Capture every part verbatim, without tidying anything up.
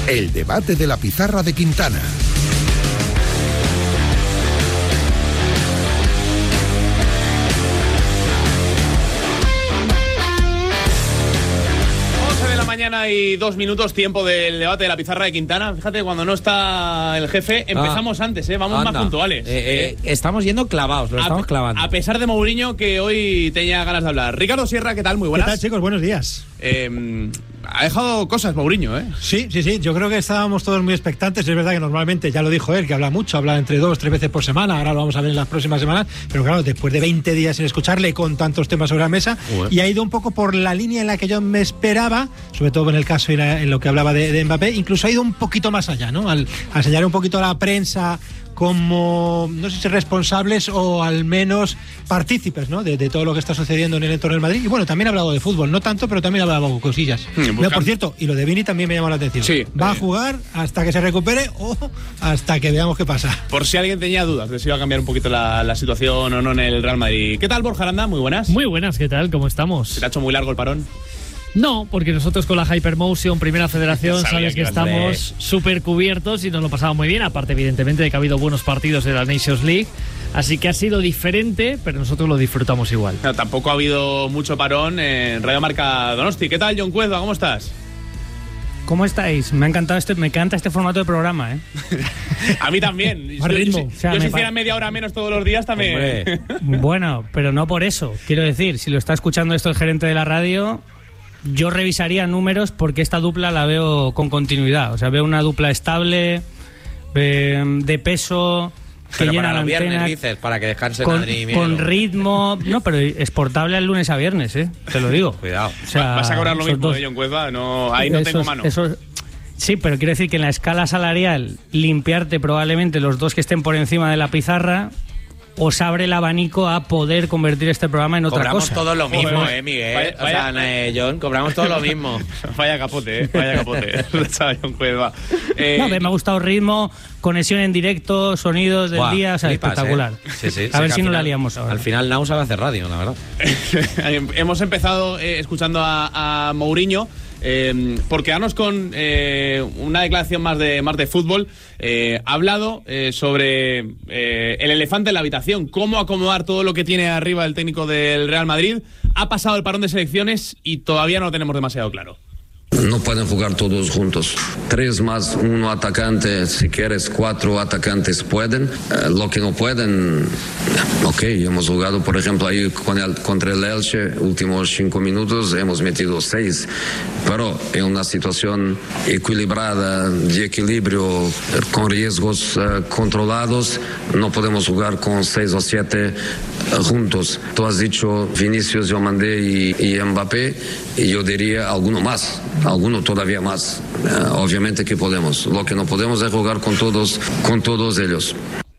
El debate de la pizarra de Quintana. Mañana y dos minutos, tiempo del debate de la pizarra de Quintana. Fíjate, cuando no está el jefe, empezamos ah, antes, ¿eh? Vamos anda. más puntuales. Eh, eh, estamos yendo clavados, lo a, estamos clavando. A pesar de Mourinho, que hoy tenía ganas de hablar. Ricardo Sierra, ¿qué tal? Muy buenas. ¿Qué tal, chicos? Buenos días. Eh, ha dejado cosas Mourinho, ¿eh? Sí, sí, sí. Yo creo que estábamos todos muy expectantes. Es verdad que normalmente, ya lo dijo él, que habla mucho, habla entre dos, tres veces por semana. Ahora lo vamos a ver en las próximas semanas. Pero claro, después de veinte días sin escucharle, con tantos temas sobre la mesa, uh-huh. y ha ido un poco por la línea en la que yo me esperaba, sobre todo en el caso y la, en lo que hablaba de, de Mbappé. Incluso ha ido un poquito más allá, ¿no? Al, al señalar un poquito a la prensa como, no sé si responsables o al menos partícipes, ¿no? De, de todo lo que está sucediendo en el entorno del Madrid. Y bueno, también ha hablado de fútbol, no tanto, pero también ha hablado de cosillas. Mm, no, por cierto, y lo de Vini también me llama la atención. Sí, ¿Va eh. a jugar hasta que se recupere o hasta que veamos qué pasa? Por si alguien tenía dudas de si iba a cambiar un poquito la, la situación o no en el Real Madrid. ¿Qué tal, Borja Aranda? Muy buenas. Muy buenas, ¿qué tal? ¿Cómo estamos? ¿Se te ha hecho muy largo el parón? No, porque nosotros con la Hypermotion, Primera Federación, sabes que, que estamos súper cubiertos y nos lo pasamos muy bien, aparte evidentemente de que ha habido buenos partidos de la Nations League, así que ha sido diferente, pero nosotros lo disfrutamos igual. No, tampoco ha habido mucho parón en Radio Marca Donosti. ¿Qué tal, John Cuezba? ¿Cómo estás? ¿Cómo estáis? Me ha encantado este, me encanta este formato de programa, ¿eh? A mí también. Más ritmo. Yo, o sea, yo si pa- hiciera media hora menos todos los días también. Bueno, pero no por eso. Quiero decir, si lo está escuchando esto el gerente de la radio, yo revisaría números porque esta dupla la veo con continuidad. O sea, veo una dupla estable, eh, de peso, que pero llena para la los antena, viernes dices, para que descanse con, Madrid y con ritmo. No, pero exportable al lunes a viernes, ¿eh? Te lo digo. Cuidado. O sea, vas a cobrar lo mismo, ¿eh, John Cuezba? No, ahí no esos, tengo mano. Esos, sí, pero quiero decir que en la escala salarial, limpiarte probablemente los dos que estén por encima de la pizarra os abre el abanico a poder convertir este programa en otra cobramos cosa. Todo lo mismo, Joder, eh, Miguel. vaya, o sea, vaya, eh, John, cobramos todo lo mismo. Vaya capote, eh. Vaya capote. John Cuezba. Eh, No, me ha gustado ritmo, conexión en directo, sonidos del Buah, día, o sea, flipas, espectacular. ¿eh? Sí, sí, a sí, ver si no final, la liamos ahora. Al final Nau sabe hacer radio, la verdad. Hemos empezado eh, escuchando a, a Mourinho. Eh, por quedarnos con eh, una declaración más de, más de fútbol, eh, ha hablado eh, sobre eh, el elefante en la habitación, cómo acomodar todo lo que tiene arriba el técnico del Real Madrid. Ha pasado el parón de selecciones y todavía no lo tenemos demasiado claro. No pueden jugar todos juntos. Tres más uno atacante, si quieres cuatro atacantes pueden. Eh, lo que no pueden, ok, hemos jugado por ejemplo ahí con el, contra el Elche, últimos cinco minutos hemos metido seis, pero en una situación equilibrada, de equilibrio, con riesgos eh, controlados, no podemos jugar con seis o siete eh, juntos. Tú has dicho Vinicius, yo mandé y, y Mbappé, y yo diría alguno más. Alguno todavía más. Uh, obviamente que podemos. Lo que no podemos es jugar con todos, con todos ellos.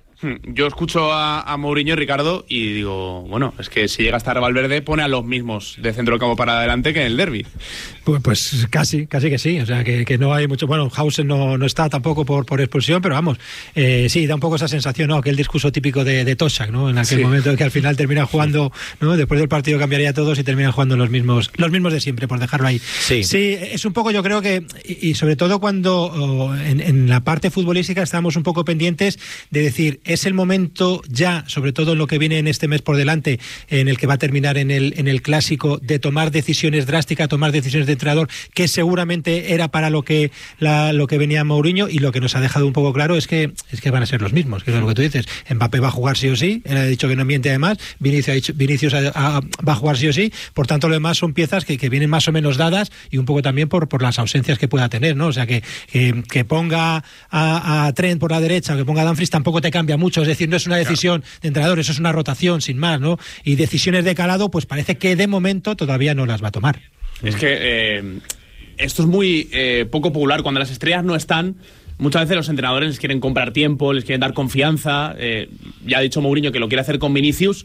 Yo escucho a, a Mourinho y Ricardo y digo, bueno, es que si llega a estar Valverde pone a los mismos de centro del campo para adelante que en el derbi. Pues, pues casi, casi que sí. O sea, que, que no hay mucho. Bueno, Hausen no, no está tampoco por, por expulsión, pero vamos, eh, sí, da un poco esa sensación, ¿no? Aquel discurso típico de, de Toshak, ¿no? En aquel sí. momento que al final termina jugando, ¿no? Después del partido cambiaría todos y terminan jugando los mismos, los mismos de siempre, por dejarlo ahí. Sí, sí es un poco, yo creo que, y, y sobre todo cuando oh, en, en la parte futbolística estamos un poco pendientes de decir, es el momento ya, sobre todo en lo que viene en este mes por delante, en el que va a terminar en el, en el clásico, de tomar decisiones drásticas, tomar decisiones de entrenador, que seguramente era para lo que la, lo que venía Mourinho, y lo que nos ha dejado un poco claro es que es que van a ser los mismos, que es lo que tú dices. Mbappé va a jugar sí o sí, él ha dicho que no miente además, Vinicius, ha dicho, Vinicius a, a, va a jugar sí o sí, por tanto lo demás son piezas que, que vienen más o menos dadas, y un poco también por, por las ausencias que pueda tener, ¿no? O sea, que, que, que ponga a, a Trent por la derecha, o que ponga a Dumfries tampoco te cambia mucho, es decir, no es una decisión de entrenador, eso es una rotación sin más, ¿no? Y decisiones de calado, pues parece que de momento todavía no las va a tomar. Es que eh, esto es muy eh, poco popular. Cuando las estrellas no están, muchas veces los entrenadores les quieren comprar tiempo, les quieren dar confianza. Eh, ya ha dicho Mourinho que lo quiere hacer con Vinicius.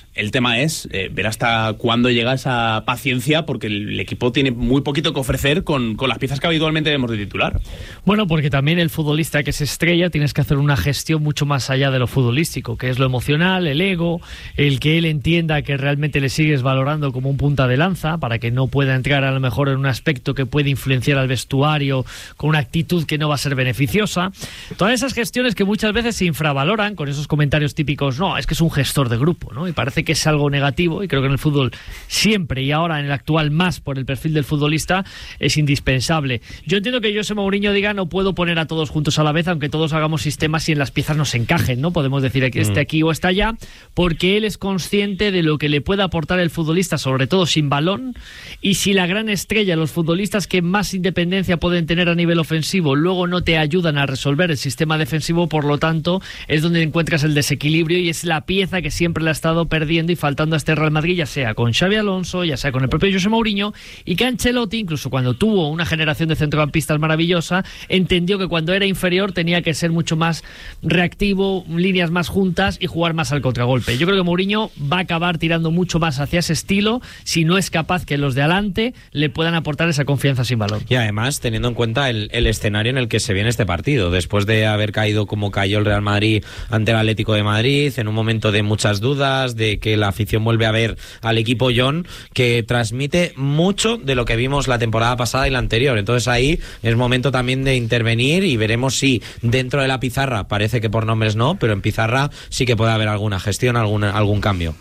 El tema es eh, ver hasta cuándo llega esa paciencia, porque el, el equipo tiene muy poquito que ofrecer con, con las piezas que habitualmente vemos de titular. Bueno, porque también el futbolista que se estrella tienes que hacer una gestión mucho más allá de lo futbolístico, que es lo emocional, el ego, el que él entienda que realmente le sigues valorando como un punta de lanza, para que no pueda entrar a lo mejor en un aspecto que puede influenciar al vestuario con una actitud que no va a ser beneficiosa. Todas esas gestiones que muchas veces se infravaloran con esos comentarios típicos, no, es que es un gestor de grupo, ¿no? Y parece que es algo negativo, y creo que en el fútbol siempre, y ahora en el actual más por el perfil del futbolista, es indispensable. Yo entiendo que José Mourinho diga no puedo poner a todos juntos a la vez, aunque todos hagamos sistemas y en las piezas nos encajen, ¿no? Podemos decir que esté aquí o está allá, porque él es consciente de lo que le puede aportar el futbolista, sobre todo sin balón, y si la gran estrella, los futbolistas que más independencia pueden tener a nivel ofensivo, luego no te ayudan a resolver el sistema defensivo, por lo tanto, es donde encuentras el desequilibrio, y es la pieza que siempre le ha estado perdiendo y faltando a este Real Madrid, ya sea con Xabi Alonso, ya sea con el propio José Mourinho, y que Ancelotti, incluso cuando tuvo una generación de centrocampistas maravillosa, entendió que cuando era inferior tenía que ser mucho más reactivo, líneas más juntas y jugar más al contragolpe. Yo creo que Mourinho va a acabar tirando mucho más hacia ese estilo si no es capaz que los de adelante le puedan aportar esa confianza sin balón. Y además, teniendo en cuenta el, el escenario en el que se viene este partido, después de haber caído como cayó el Real Madrid ante el Atlético de Madrid, en un momento de muchas dudas, de que la afición vuelve a ver al equipo John, que transmite mucho de lo que vimos la temporada pasada y la anterior. Entonces ahí es momento también de intervenir, y veremos si dentro de la pizarra, parece que por nombres no, pero en pizarra sí que puede haber alguna gestión, algún, algún cambio.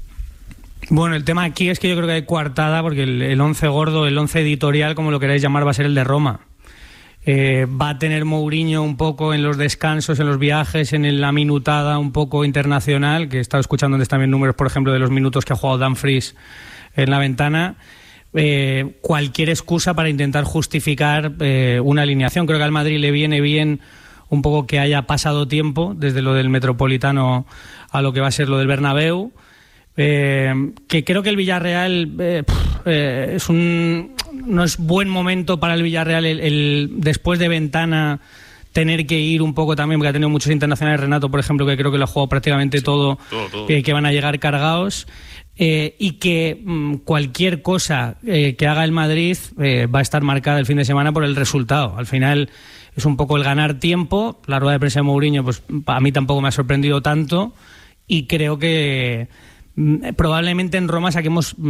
Bueno, el tema aquí es que yo creo que hay coartada, porque el, el once gordo, el once editorial, como lo queráis llamar, va a ser el de Roma. Eh, va a tener Mourinho un poco en los descansos, en los viajes, en la minutada un poco internacional, que he estado escuchando antes también números, por ejemplo, de los minutos que ha jugado Dumfries en la ventana. Eh, cualquier excusa para intentar justificar eh, una alineación. Creo que al Madrid le viene bien un poco que haya pasado tiempo desde lo del Metropolitano a lo que va a ser lo del Bernabéu. Eh, que creo que el Villarreal eh, eh, es un no es buen momento para el Villarreal el, el después de ventana tener que ir un poco también, porque ha tenido muchos internacionales, Renato por ejemplo, que creo que lo ha jugado prácticamente sí, todo, todo, todo. Eh, que van a llegar cargados, eh, y que mmm, cualquier cosa eh, que haga el Madrid eh, va a estar marcada el fin de semana por el resultado. Al final es un poco el ganar tiempo. La rueda de prensa de Mourinho pues a mí tampoco me ha sorprendido tanto, y creo que probablemente en Roma saquemos mmm,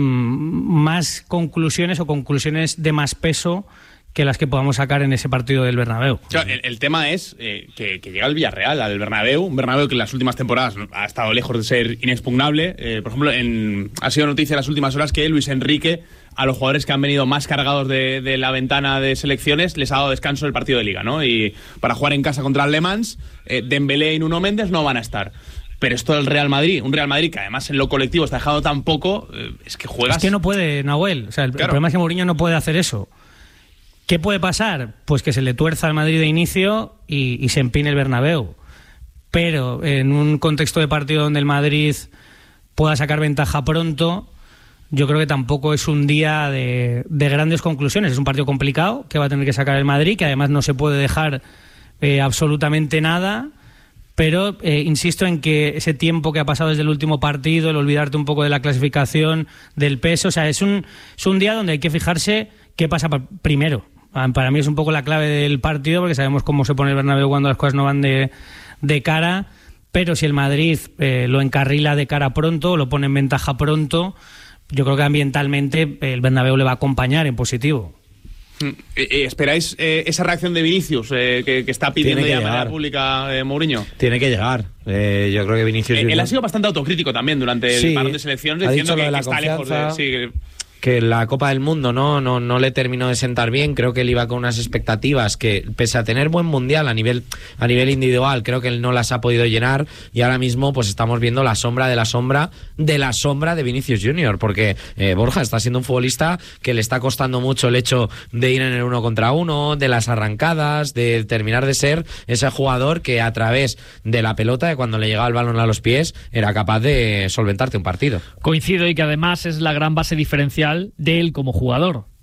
más conclusiones o conclusiones de más peso que las que podamos sacar en ese partido del Bernabéu. O sea, el, el tema es eh, que, que llega el Villarreal al Bernabéu, un Bernabéu que en las últimas temporadas ha estado lejos de ser inexpugnable. Eh, por ejemplo, en, ha sido noticia en las últimas horas que Luis Enrique, a los jugadores que han venido más cargados de, de la ventana de selecciones, les ha dado descanso el partido de Liga, ¿no? Y para jugar en casa contra el Le Mans, eh, Dembélé y Nuno Méndez no van a estar. Pero esto del Real Madrid, un Real Madrid que además en lo colectivo está dejando tan poco, eh, es que juegas... Es que no puede, Nahuel. O sea, el, claro. el problema es que Mourinho no puede hacer eso. ¿Qué puede pasar? Pues que se le tuerza al Madrid de inicio y, y se empine el Bernabéu. Pero en un contexto de partido donde el Madrid pueda sacar ventaja pronto, yo creo que tampoco es un día de, de grandes conclusiones. Es un partido complicado que va a tener que sacar el Madrid, que además no se puede dejar eh, absolutamente nada. Pero eh, insisto en que ese tiempo que ha pasado desde el último partido, el olvidarte un poco de la clasificación, del peso, o sea, es un, es un día donde hay que fijarse qué pasa primero. Para mí es un poco la clave del partido, porque sabemos cómo se pone el Bernabéu cuando las cosas no van de, de cara, pero si el Madrid eh, lo encarrila de cara pronto, lo pone en ventaja pronto, yo creo que ambientalmente el Bernabéu le va a acompañar en positivo. Eh, eh, ¿Esperáis eh, esa reacción de Vinicius eh, que, que está pidiendo ya de manera pública eh, Mourinho? Tiene que llegar. Eh, yo creo que Vinicius... Eh, él ha sido bastante autocrítico también durante sí, el parón de selecciones, diciendo que, que está lejos de... Sí, que... que la Copa del Mundo no, no, no le terminó de sentar bien. Creo que él iba con unas expectativas que, pese a tener buen mundial a nivel, a nivel individual, creo que él no las ha podido llenar, y ahora mismo pues estamos viendo la sombra de la sombra de la sombra de Vinicius Junior, porque eh, Borja está siendo un futbolista que le está costando mucho el hecho de ir en el uno contra uno, de las arrancadas, de terminar de ser ese jugador que a través de la pelota, de cuando le llegaba el balón a los pies, era capaz de solventarte un partido. Coincido, y que además es la gran base diferencial de él como jugador,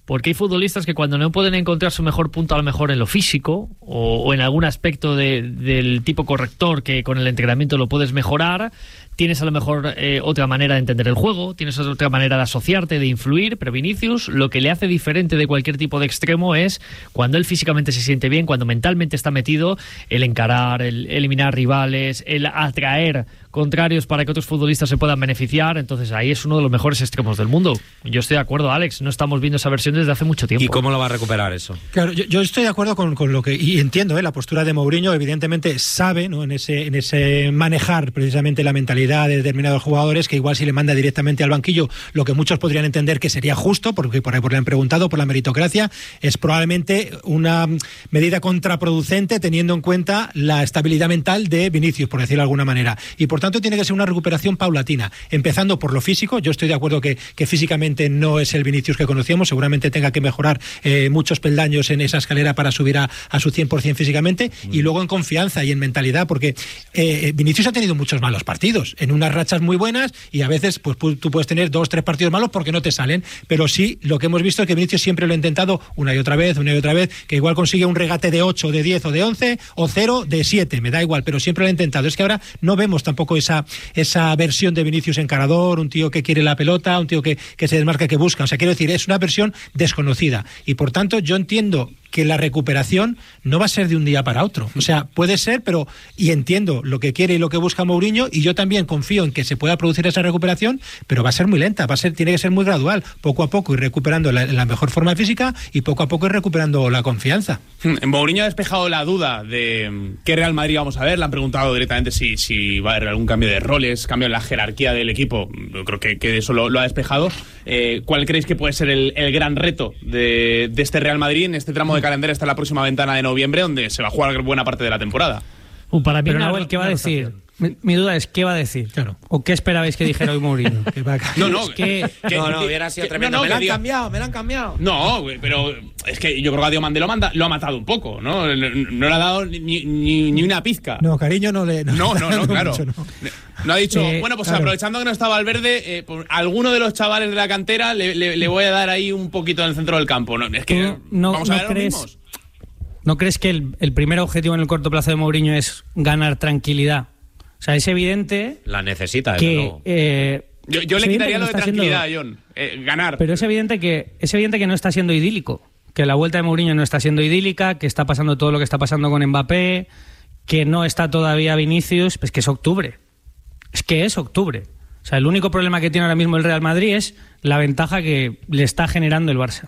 Porque hay futbolistas que cuando no pueden encontrar su mejor punto, a lo mejor en lo físico o, o en algún aspecto de, del tipo corrector que con el entrenamiento lo puedes mejorar, tienes a lo mejor eh, otra manera de entender el juego, tienes otra manera de asociarte, de influir, pero Vinicius lo que le hace diferente de cualquier tipo de extremo es cuando él físicamente se siente bien, cuando mentalmente está metido, el encarar, el eliminar rivales, el atraer contrarios para que otros futbolistas se puedan beneficiar. Entonces ahí es uno de los mejores extremos del mundo. Yo estoy de acuerdo, Alex, no estamos viendo esa versión desde hace mucho tiempo. ¿Y cómo lo va a recuperar eso? Claro, yo, yo estoy de acuerdo con, con lo que, y entiendo ¿eh? la postura de Mourinho, evidentemente sabe, ¿no? en ese en ese manejar precisamente la mentalidad de determinados jugadores, que igual si le manda directamente al banquillo, lo que muchos podrían entender que sería justo, porque por ahí por le han preguntado, por la meritocracia, es probablemente una medida contraproducente teniendo en cuenta la estabilidad mental de Vinicius, por decirlo de alguna manera. Y por tanto tiene que ser una recuperación paulatina, empezando por lo físico. Yo estoy de acuerdo que, que físicamente no es el Vinicius que conocíamos, seguramente tenga que mejorar eh, muchos peldaños en esa escalera para subir a, a su cien por ciento físicamente, y luego en confianza y en mentalidad, porque eh, Vinicius ha tenido muchos malos partidos, en unas rachas muy buenas, y a veces pues tú puedes tener dos, tres partidos malos porque no te salen, pero sí, lo que hemos visto es que Vinicius siempre lo ha intentado una y otra vez, una y otra vez, que igual consigue un regate de ocho, de diez o de once, o cero de siete, me da igual, pero siempre lo ha intentado. Es que ahora no vemos tampoco esa, esa versión de Vinicius encarador, un tío que quiere la pelota, un tío que, que se desmarca, que busca. O sea, quiero decir, es una versión desconocida, y por tanto yo entiendo que la recuperación no va a ser de un día para otro. O sea, puede ser, pero, y entiendo lo que quiere y lo que busca Mourinho, y yo también confío en que se pueda producir esa recuperación, pero va a ser muy lenta, va a ser, tiene que ser muy gradual, poco a poco ir recuperando la, la mejor forma física, y poco a poco ir recuperando la confianza. Mourinho ha despejado la duda de qué Real Madrid vamos a ver, le han preguntado directamente si, si va a haber algún cambio de roles, cambio en la jerarquía del equipo. Yo creo que, que eso lo, lo ha despejado. Eh, ¿Cuál creéis que puede ser el, el gran reto de, de este Real Madrid en este tramo de calendario hasta la próxima ventana de noviembre, donde se va a jugar buena parte de la temporada? Uh, para mí, Pero Nahuel, ¿qué va a decir? Mi, mi duda es, ¿qué va a decir? Claro. ¿O qué esperabais que dijera hoy Mourinho? No, no, es que, que, no, no, hubiera sido que, tremendo. No, no, me lo han diga, cambiado, me lo han cambiado. No, güey, pero es que yo creo que a Diomande lo, manda, lo ha matado un poco, ¿no? No, no le ha dado ni, ni, ni una pizca. No, cariño no le... No, no, no, no claro. Mucho, no. no ha dicho, eh, bueno, pues claro. aprovechando que no estaba Valverde, eh, pues, alguno de los chavales de la cantera le, le, le voy a dar ahí un poquito en el centro del campo. No, es que no, vamos a no ver crees, los mismos. ¿No crees que el, el primer objetivo en el corto plazo de Mourinho es ganar tranquilidad? O sea, es evidente La necesita, desde que... luego. Eh, Yo, yo le quitaría lo de tranquilidad, siendo, John. Eh, ganar. Pero es evidente que es evidente que no está siendo idílico. Que la vuelta de Mourinho no está siendo idílica, que está pasando todo lo que está pasando con Mbappé, que no está todavía Vinicius. Pues que es octubre. Es que es octubre. O sea, el único problema que tiene ahora mismo el Real Madrid es la ventaja que le está generando el Barça.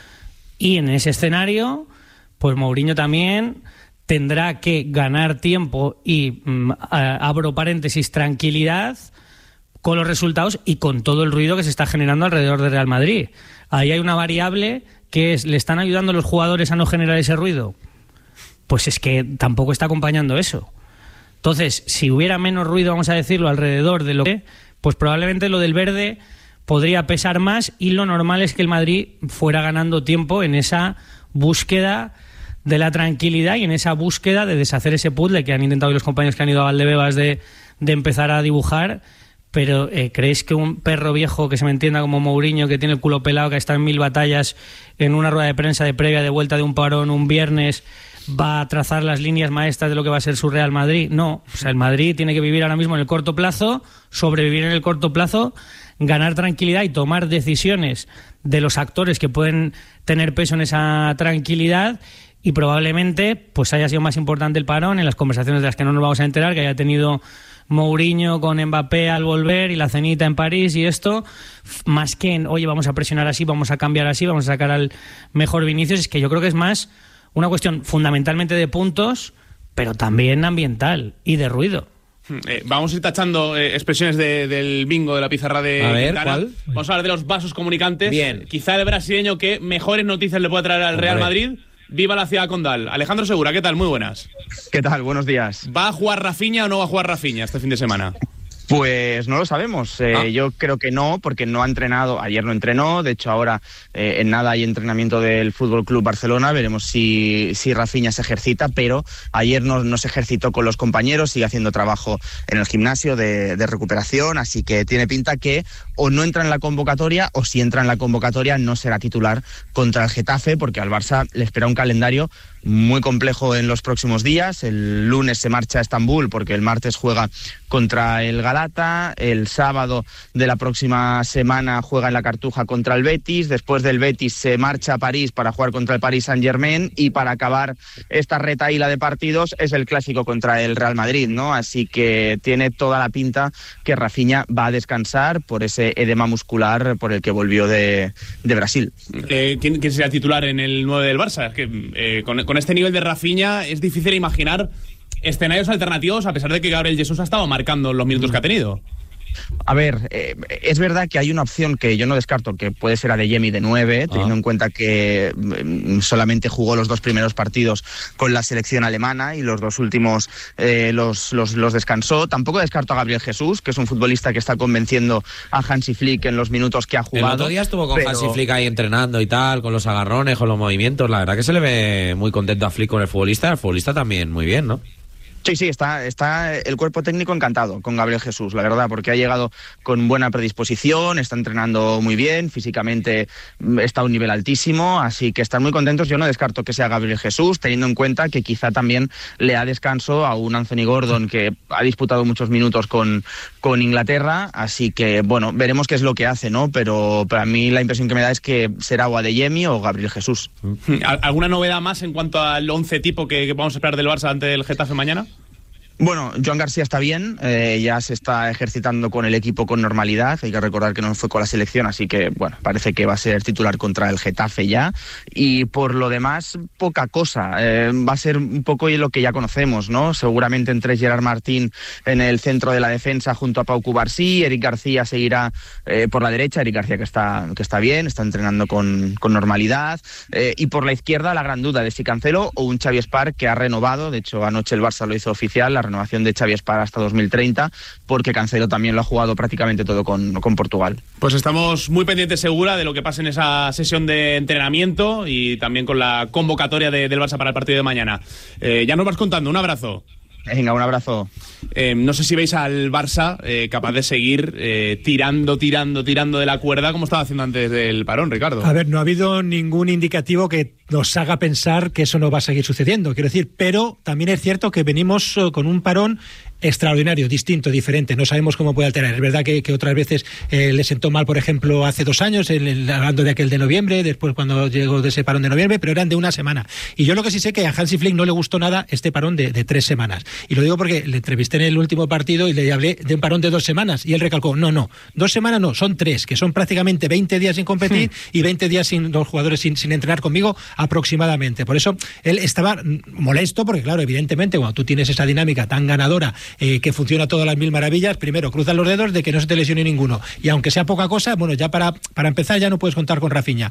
Y en ese escenario, pues Mourinho también tendrá que ganar tiempo y, mm, abro paréntesis, tranquilidad con los resultados y con todo el ruido que se está generando alrededor del Real Madrid. Ahí hay una variable que es, ¿le están ayudando los jugadores a no generar ese ruido? Pues es que tampoco está acompañando eso. Entonces, si hubiera menos ruido, vamos a decirlo, alrededor de lo que... pues probablemente lo del verde podría pesar más, y lo normal es que el Madrid fuera ganando tiempo en esa búsqueda de la tranquilidad y en esa búsqueda de deshacer ese puzzle que han intentado hoy los compañeros que han ido a Valdebebas de, de empezar a dibujar. Pero eh, ¿creéis que un perro viejo, que se me entienda como Mourinho, que tiene el culo pelado, que está en mil batallas, en una rueda de prensa de previa de vuelta de un parón un viernes, va a trazar las líneas maestras de lo que va a ser su Real Madrid? No, o sea, el Madrid tiene que vivir ahora mismo en el corto plazo, sobrevivir en el corto plazo, ganar tranquilidad y tomar decisiones de los actores que pueden tener peso en esa tranquilidad. Y probablemente pues haya sido más importante el parón, en las conversaciones de las que no nos vamos a enterar, que haya tenido Mourinho con Mbappé al volver y la cenita en París y esto, más que en, oye, vamos a presionar así, vamos a cambiar así, vamos a sacar al mejor Vinicius. Es que yo creo que es más una cuestión fundamentalmente de puntos, pero también ambiental y de ruido. Eh, vamos a ir tachando eh, expresiones de, del bingo de la pizarra de a ver, Quintana. ¿cuál? Vamos a hablar de los vasos comunicantes. Bien. Quizá el brasileño que mejores noticias le puede traer al Hombre. Real Madrid. Viva la ciudad condal. Alejandro Segura, ¿qué tal? Muy buenas. ¿Qué tal? Buenos días. ¿Va a jugar Rafinha o no va a jugar Rafinha este fin de semana? Pues no lo sabemos. Eh, ah. Yo creo que no, porque no ha entrenado. Ayer no entrenó. De hecho, ahora eh, en nada hay entrenamiento del Fútbol Club Barcelona. Veremos si, si Rafinha se ejercita, pero ayer no, no se ejercitó con los compañeros. Sigue haciendo trabajo en el gimnasio de, de recuperación. Así que tiene pinta que o no entra en la convocatoria, o si entra en la convocatoria no será titular contra el Getafe, porque al Barça le espera un calendario muy complejo en los próximos días. El lunes se marcha a Estambul porque el martes juega contra el Galata, el sábado de la próxima semana juega en la Cartuja contra el Betis, después del Betis se marcha a París para jugar contra el Paris Saint-Germain, y para acabar esta retahíla de partidos es el clásico contra el Real Madrid, ¿no? Así que tiene toda la pinta que Rafinha va a descansar por ese edema muscular por el que volvió de, de Brasil. Eh, ¿quién, ¿Quién será titular en el nueve del Barça? Es que eh, con, con este nivel de Rafinha es difícil imaginar escenarios alternativos, a pesar de que Gabriel Jesús ha estado marcando los minutos que ha tenido. A ver, eh, es verdad que hay una opción que yo no descarto, que puede ser Adeyemi de nueve, teniendo ah. en cuenta que mm, solamente jugó los dos primeros partidos con la selección alemana y los dos últimos eh, los, los, los descansó. Tampoco descarto a Gabriel Jesús, que es un futbolista que está convenciendo a Hansi Flick en los minutos que ha jugado. El otro día estuvo con pero... Hansi Flick ahí entrenando y tal, con los agarrones, con los movimientos. La verdad que se le ve muy contento a Flick con el futbolista. El futbolista también muy bien, ¿no? Sí, sí, está, está el cuerpo técnico encantado con Gabriel Jesús, la verdad, porque ha llegado con buena predisposición, está entrenando muy bien, físicamente está a un nivel altísimo, así que están muy contentos. Yo no descarto que sea Gabriel Jesús, teniendo en cuenta que quizá también le da descanso a un Anthony Gordon que ha disputado muchos minutos con, con Inglaterra, así que, bueno, veremos qué es lo que hace, ¿no? Pero para mí la impresión que me da es que será o Adeyemi o Gabriel Jesús. ¿Alguna novedad más en cuanto al once tipo que, que vamos a esperar del Barça ante el Getafe mañana? Bueno, Joan García está bien, eh, ya se está ejercitando con el equipo con normalidad. Hay que recordar que no fue con la selección, así que bueno, parece que va a ser titular contra el Getafe ya. Y por lo demás, poca cosa. Eh, va a ser un poco lo que ya conocemos, ¿no? Seguramente entre Gerard Martín en el centro de la defensa junto a Pau Cubarsí, Eric García seguirá eh, por la derecha, Eric García que está, que está bien, está entrenando con, con normalidad. Eh, y por la izquierda la gran duda de si Cancelo o un Xavi Espar que ha renovado. De hecho, anoche el Barça lo hizo oficial, la renovación de Xavi Espar hasta dos mil treinta, porque Cancelo también lo ha jugado prácticamente todo con, con Portugal. Pues estamos muy pendientes, segura, de lo que pase en esa sesión de entrenamiento y también con la convocatoria de, del Barça para el partido de mañana. Eh, ya nos vas contando, un abrazo. Venga, un abrazo. Eh, no sé si veis al Barça eh, capaz de seguir eh, tirando, tirando, tirando de la cuerda como estaba haciendo antes del parón, Ricardo. A ver, no ha habido ningún indicativo que nos haga pensar que eso no va a seguir sucediendo, quiero decir, pero también es cierto que venimos uh, con un parón extraordinario, distinto, diferente. No sabemos cómo puede alterar. Es verdad que, que otras veces eh, le sentó mal, por ejemplo, hace dos años, el, el, hablando de aquel de noviembre, después cuando llegó de ese parón de noviembre, pero eran de una semana. Y yo lo que sí sé que a Hansi Flick no le gustó nada este parón de, de tres semanas. Y lo digo porque le entrevisté en el último partido y le hablé de un parón de dos semanas. Y él recalcó, no, no, dos semanas no, son tres, que son prácticamente veinte días sin competir hmm. y veinte días sin los jugadores sin, sin entrenar conmigo aproximadamente. Por eso él estaba molesto, porque claro, evidentemente, cuando tú tienes esa dinámica tan ganadora, Eh, que funciona todas las mil maravillas, primero cruzan los dedos de que no se te lesione ninguno, y aunque sea poca cosa, bueno, ya para, para empezar ya no puedes contar con Rafinha,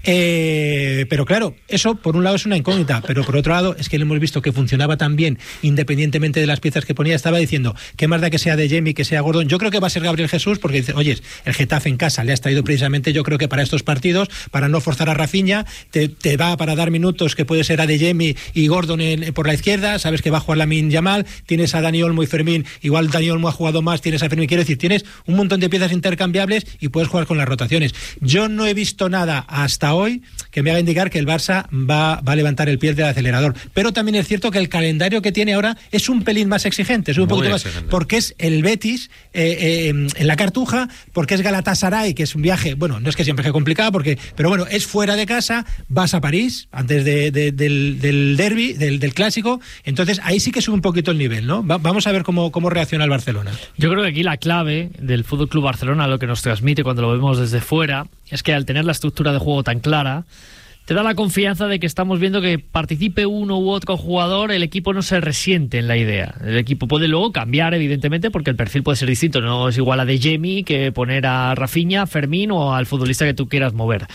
eh, pero claro, eso por un lado es una incógnita, pero por otro lado es que le hemos visto que funcionaba tan bien independientemente de las piezas que ponía. Estaba diciendo, qué más da que sea de Adeyemi, que sea Gordon. Yo creo que va a ser Gabriel Jesús, porque dice, oye, el Getafe en casa le has traído precisamente, yo creo que para estos partidos, para no forzar a Rafinha, te, te va para dar minutos, que puede ser Adeyemi y Gordon en, por la izquierda, sabes que va a jugar Lamine Yamal, tienes a Dani Olmo y Fermín, igual Dani Olmo ha jugado más, tienes a Fermín, quiero decir, tienes un montón de piezas intercambiables y puedes jugar con las rotaciones. Yo no he visto nada hasta hoy que me haga indicar que el Barça va, va a levantar el pie del acelerador, pero también es cierto que el calendario que tiene ahora es un pelín más exigente, es un poquito más, porque es el Betis eh, eh, en la Cartuja, porque es Galatasaray, que es un viaje, bueno, no es que sea un viaje complicado, porque, pero bueno, es fuera de casa, vas a París antes de, de, del, del derbi, del, del clásico, entonces ahí sí que sube un poquito el nivel, ¿no? Va, vamos a ver cómo, cómo reacciona el Barcelona. Yo creo que aquí la clave del F C Barcelona, lo que nos transmite cuando lo vemos desde fuera, es que al tener la estructura de juego tan clara, te da la confianza de que estamos viendo que participe uno u otro jugador, el equipo no se resiente en la idea. El equipo puede luego cambiar, evidentemente, porque el perfil puede ser distinto. No es igual a Adeyemi que poner a Rafinha, Fermín o al futbolista que tú quieras mover.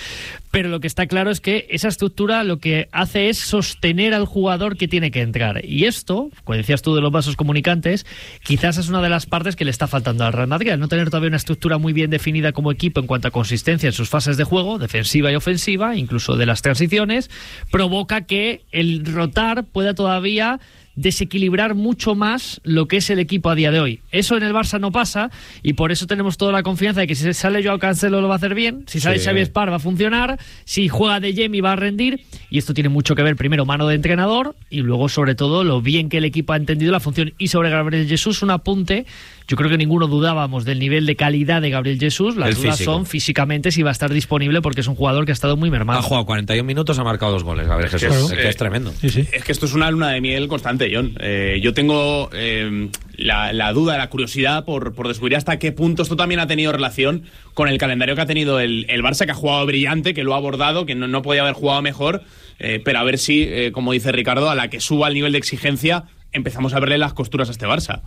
pero lo que está claro es que esa estructura lo que hace es sostener al jugador que tiene que entrar. Y esto, como decías tú de los vasos comunicantes, quizás es una de las partes que le está faltando al Real Madrid, al no tener todavía una estructura muy bien definida como equipo en cuanto a consistencia en sus fases de juego, defensiva y ofensiva, incluso de las transiciones, provoca que el rotar pueda todavía desequilibrar mucho más lo que es el equipo a día de hoy. Eso en el Barça no pasa y por eso tenemos toda la confianza de que si sale Joao Cancelo lo va a hacer bien, si sale sí. Xavi Espar va a funcionar, si juega De Jemi va a rendir, y esto tiene mucho que ver primero mano de entrenador y luego sobre todo lo bien que el equipo ha entendido la función. Y sobre Gabriel Jesús un apunte, yo creo que ninguno dudábamos del nivel de calidad de Gabriel Jesús, las el dudas físico. son físicamente si va a estar disponible porque es un jugador que ha estado muy mermado. Ha jugado cuarenta y un minutos, ha marcado dos goles, Gabriel Jesús, Claro. es que es tremendo. Sí, sí. Es que esto es una luna de miel constante, John. Eh, yo tengo eh, la, la duda, la curiosidad por, por descubrir hasta qué punto esto también ha tenido relación con el calendario que ha tenido el, el Barça, que ha jugado brillante, que lo ha abordado, que no, no podía haber jugado mejor, eh, pero a ver si, eh, como dice Ricardo, a la que suba el nivel de exigencia empezamos a verle las costuras a este Barça.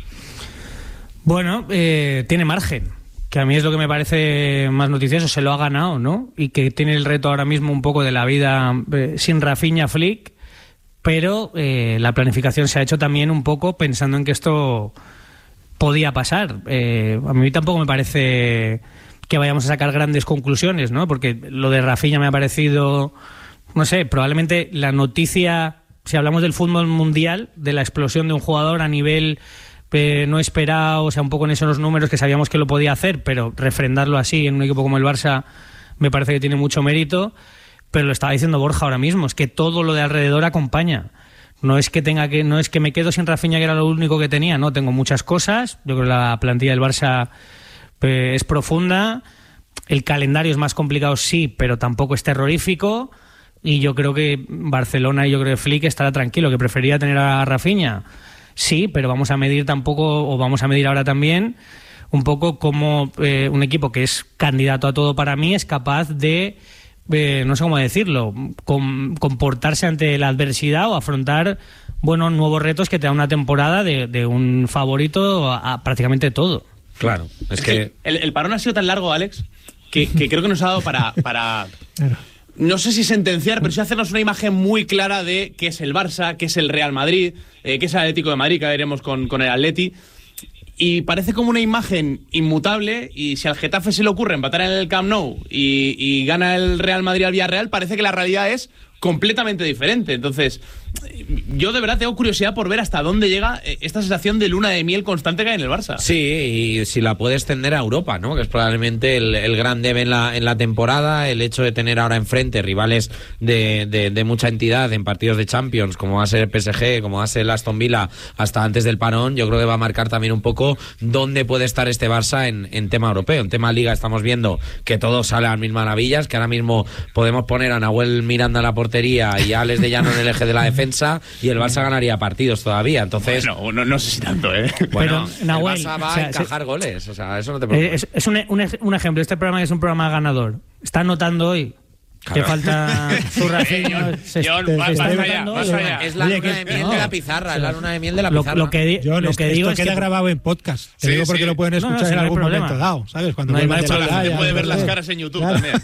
Bueno, eh, tiene margen, que a mí es lo que me parece más noticioso, se lo ha ganado, ¿no? Y que tiene el reto ahora mismo un poco de la vida eh, sin Rafinha, Flick, pero eh, la planificación se ha hecho también un poco pensando en que esto podía pasar. Eh, a mí tampoco me parece que vayamos a sacar grandes conclusiones, ¿no? Porque lo de Rafinha me ha parecido, no sé, probablemente la noticia, si hablamos del fútbol mundial, de la explosión de un jugador a nivel eh, no esperado, o sea, un poco en esos números que sabíamos que lo podía hacer, pero refrendarlo así en un equipo como el Barça me parece que tiene mucho mérito. Pero lo estaba diciendo Borja ahora mismo, es que todo lo de alrededor acompaña. No es que tenga que, no es que me quedo sin Rafinha, que era lo único que tenía, no, tengo muchas cosas. Yo creo que la plantilla del Barça eh, es profunda, el calendario es más complicado, sí, pero tampoco es terrorífico. Y yo creo que Barcelona y yo creo que Flick estará tranquilo, que prefería tener a Rafinha. Sí, pero vamos a medir tampoco, o vamos a medir ahora también, un poco cómo eh, un equipo que es candidato a todo para mí es capaz de, eh, no sé cómo decirlo, com- comportarse ante la adversidad o afrontar, bueno, nuevos retos que te da una temporada de, de un favorito a, a prácticamente todo. Claro, es, es que... que el, el parón ha sido tan largo, Alex, que, que creo que nos ha dado para... para... No sé si sentenciar, pero sí hacernos una imagen muy clara de qué es el Barça, qué es el Real Madrid, eh, qué es el Atlético de Madrid, que veremos con, con el Atleti. Y parece como una imagen inmutable, y si al Getafe se le ocurre empatar en el Camp Nou y, y gana el Real Madrid al Villarreal, parece que la realidad es completamente diferente. Entonces, yo de verdad tengo curiosidad por ver hasta dónde llega esta sensación de luna de miel constante que hay en el Barça. Sí, y si la puede extender a Europa, ¿no? Que es probablemente el, el gran debe en la, en la temporada, el hecho de tener ahora enfrente rivales de, de, de mucha entidad en partidos de Champions, como va a ser el P S G, como va a ser el Aston Villa, hasta antes del parón, yo creo que va a marcar también un poco dónde puede estar este Barça en, en tema europeo. En tema Liga estamos viendo que todo sale a las mil maravillas, que ahora mismo podemos poner a Nahuel Miranda en la portería y a Alex de Llano en el eje de la defensa y el Barça ganaría partidos todavía. Entonces, bueno, no, no sé si tanto, ¿eh? Bueno, pero, Nahuel, el Barça va o sea, a encajar se, goles, o sea, eso no te preocupes. Es, es un, un, un ejemplo, este programa es un programa ganador. ¿Está notando hoy? Claro. Que falta su Rafinha. John, vas allá, vas allá. Es la Oye, luna que, de miel no, de la pizarra, es la luna de miel de la lo, pizarra. Lo que, di, John, lo que esto digo queda es que grabado en podcast. Te sí, digo porque sí. lo pueden escuchar no, no, en no algún problema. momento dado, ¿sabes? Cuando no hay, no hay La gente problema. puede ver las caras en YouTube claro. también.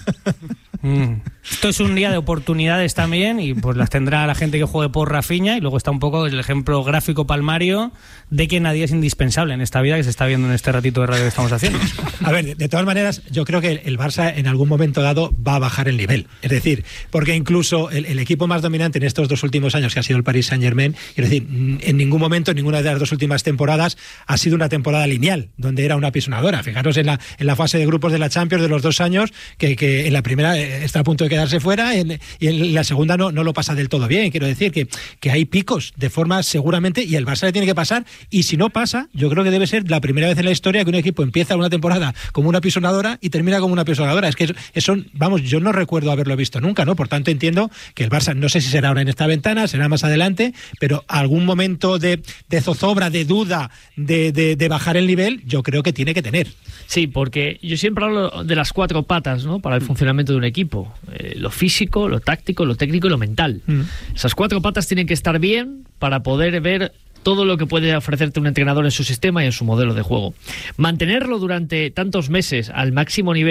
Mm. Esto es un día de oportunidades también y pues las tendrá la gente que juegue por Rafinha, y luego está un poco el ejemplo gráfico palmario de que nadie es indispensable en esta vida que se está viendo en este ratito de radio que estamos haciendo. A ver, de, de todas maneras, yo creo que el Barça en algún momento dado va a bajar el nivel. Es decir, porque incluso el, el equipo más dominante en estos dos últimos años, que ha sido el Paris Saint-Germain, es decir, en ningún momento, en ninguna de las dos últimas temporadas ha sido una temporada lineal, donde era una pisonadora. Fijaros en la, en la fase de grupos de la Champions de los dos años, que, que en la primera está a punto de quedarse fuera en, y en la segunda no, no lo pasa del todo bien. Quiero decir que, que hay picos de forma seguramente, y el Barça le tiene que pasar, y si no pasa, yo creo que debe ser la primera vez en la historia que un equipo empieza una temporada como una pisonadora y termina como una pisonadora. Es que eso, eso vamos, yo no recuerdo haberlo visto nunca, ¿no? Por tanto entiendo que el Barça, no sé si será ahora en esta ventana, será más adelante, pero algún momento de, de zozobra, de duda, de, de, de bajar el nivel, yo creo que tiene que tener. Sí, porque yo siempre hablo de las cuatro patas, ¿no?, para el funcionamiento de un equipo. Eh, lo físico, lo táctico, lo técnico y lo mental. Mm. Esas cuatro patas tienen que estar bien para poder ver todo lo que puede ofrecerte un entrenador en su sistema y en su modelo de juego. Mantenerlo durante tantos meses al máximo nivel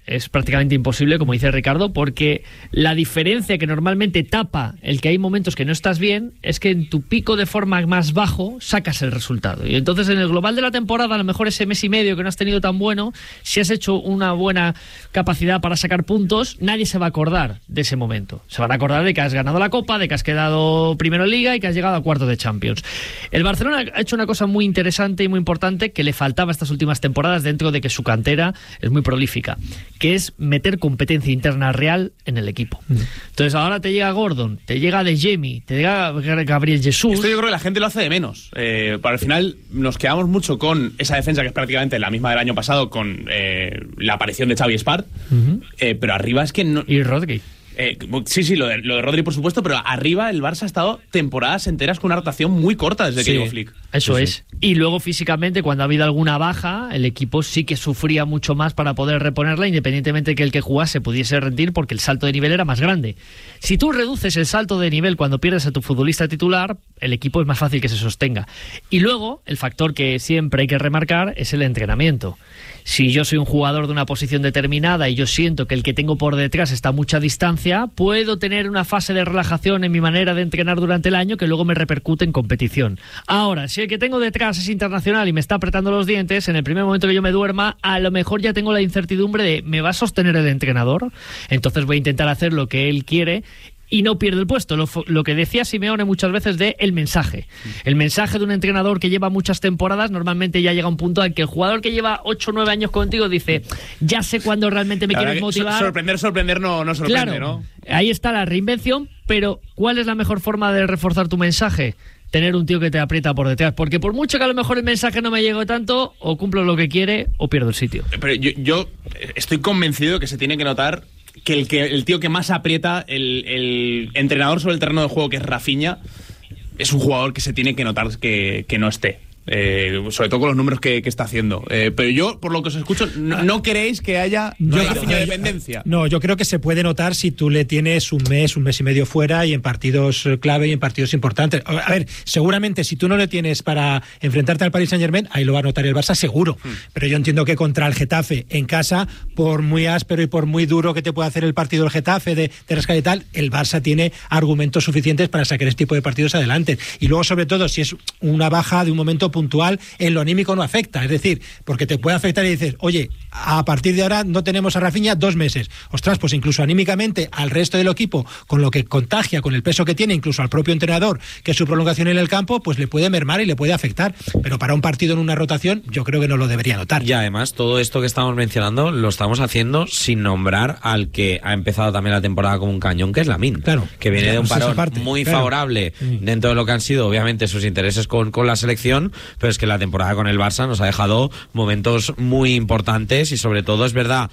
es prácticamente imposible, como dice Ricardo, porque la diferencia que normalmente tapa el que hay momentos que no estás bien es que en tu pico de forma más bajo sacas el resultado. Y entonces en el global de la temporada, a lo mejor ese mes y medio que no has tenido tan bueno, si has hecho una buena capacidad para sacar puntos, nadie se va a acordar de ese momento. Se van a acordar de que has ganado la Copa, de que has quedado primero en Liga y que has llegado a cuarto de Champions. El Barcelona ha hecho una cosa muy interesante y muy importante que le faltaba estas últimas temporadas dentro de que su cantera es muy prolífica, que es meter competencia interna real en el equipo. Mm. Entonces ahora te llega Gordon, te llega De Jemi, te llega Gabriel Jesús. Esto yo creo que la gente lo hace de menos. Eh, para el final nos quedamos mucho con esa defensa que es prácticamente la misma del año pasado, con eh, la aparición de Xavi Espart, uh-huh. eh, pero arriba es que no... Y Rodri. Eh, sí, sí, lo de, lo de Rodri por supuesto, pero arriba el Barça ha estado temporadas enteras con una rotación muy corta desde sí, que llegó Flick. Eso sí, es. Sí. Y luego físicamente, cuando ha habido alguna baja, el equipo sí que sufría mucho más para poder reponerla, independientemente de que el que jugase pudiese rendir, porque el salto de nivel era más grande. Si tú reduces el salto de nivel cuando pierdes a tu futbolista titular, el equipo es más fácil que se sostenga. Y luego, el factor que siempre hay que remarcar es el entrenamiento. Si yo soy un jugador de una posición determinada y yo siento que el que tengo por detrás está a mucha distancia, puedo tener una fase de relajación en mi manera de entrenar durante el año que luego me repercute en competición. Ahora, si el que tengo detrás es internacional y me está apretando los dientes, en el primer momento que yo me duerma, a lo mejor ya tengo la incertidumbre de ¿me va a sostener el entrenador? Entonces voy a intentar hacer lo que él quiere y no pierde el puesto. Lo, lo que decía Simeone muchas veces de el mensaje. El mensaje de un entrenador que lleva muchas temporadas, normalmente ya llega a un punto en que el jugador que lleva ocho o nueve años contigo dice, ya sé cuándo realmente me quieres motivar. Sorprender, sorprender no, no sorprende, claro, ¿no? Ahí está la reinvención, pero ¿cuál es la mejor forma de reforzar tu mensaje? Tener un tío que te aprieta por detrás, porque por mucho que a lo mejor el mensaje no me llegue tanto, o cumplo lo que quiere o pierdo el sitio. Pero yo, yo estoy convencido de que se tiene que notar que el, que el tío que más aprieta, el, el entrenador sobre el terreno de juego, que es Rafinha, es un jugador que se tiene que notar que, que no esté. Eh, sobre todo con los números que, que está haciendo. Eh, pero yo, por lo que os escucho, no, no creéis que haya yo, Rafinha dependencia. No, yo creo que se puede notar si tú le tienes un mes, un mes y medio fuera y en partidos clave y en partidos importantes. A ver, seguramente si tú no le tienes para enfrentarte al Paris Saint-Germain, ahí lo va a notar el Barça seguro. Hmm. Pero yo entiendo que contra el Getafe en casa, por muy áspero y por muy duro que te pueda hacer el partido del Getafe de, de rescate y tal, el Barça tiene argumentos suficientes para sacar este tipo de partidos adelante. Y luego, sobre todo, si es una baja de un momento puntual, en lo anímico no afecta, es decir, porque te puede afectar y dices, oye, a partir de ahora no tenemos a Rafinha dos meses, ostras, pues incluso anímicamente al resto del equipo, con lo que contagia, con el peso que tiene, incluso al propio entrenador, que es su prolongación en el campo, pues le puede mermar y le puede afectar, pero para un partido en una rotación yo creo que no lo debería notar. Y además todo esto que estamos mencionando lo estamos haciendo sin nombrar al que ha empezado también la temporada como un cañón, que es Lamine, claro, que viene claro, de un parón parte, muy claro. favorable sí. dentro de lo que han sido obviamente sus intereses con, con la selección, pero es que la temporada con el Barça nos ha dejado momentos muy importantes y sobre todo es verdad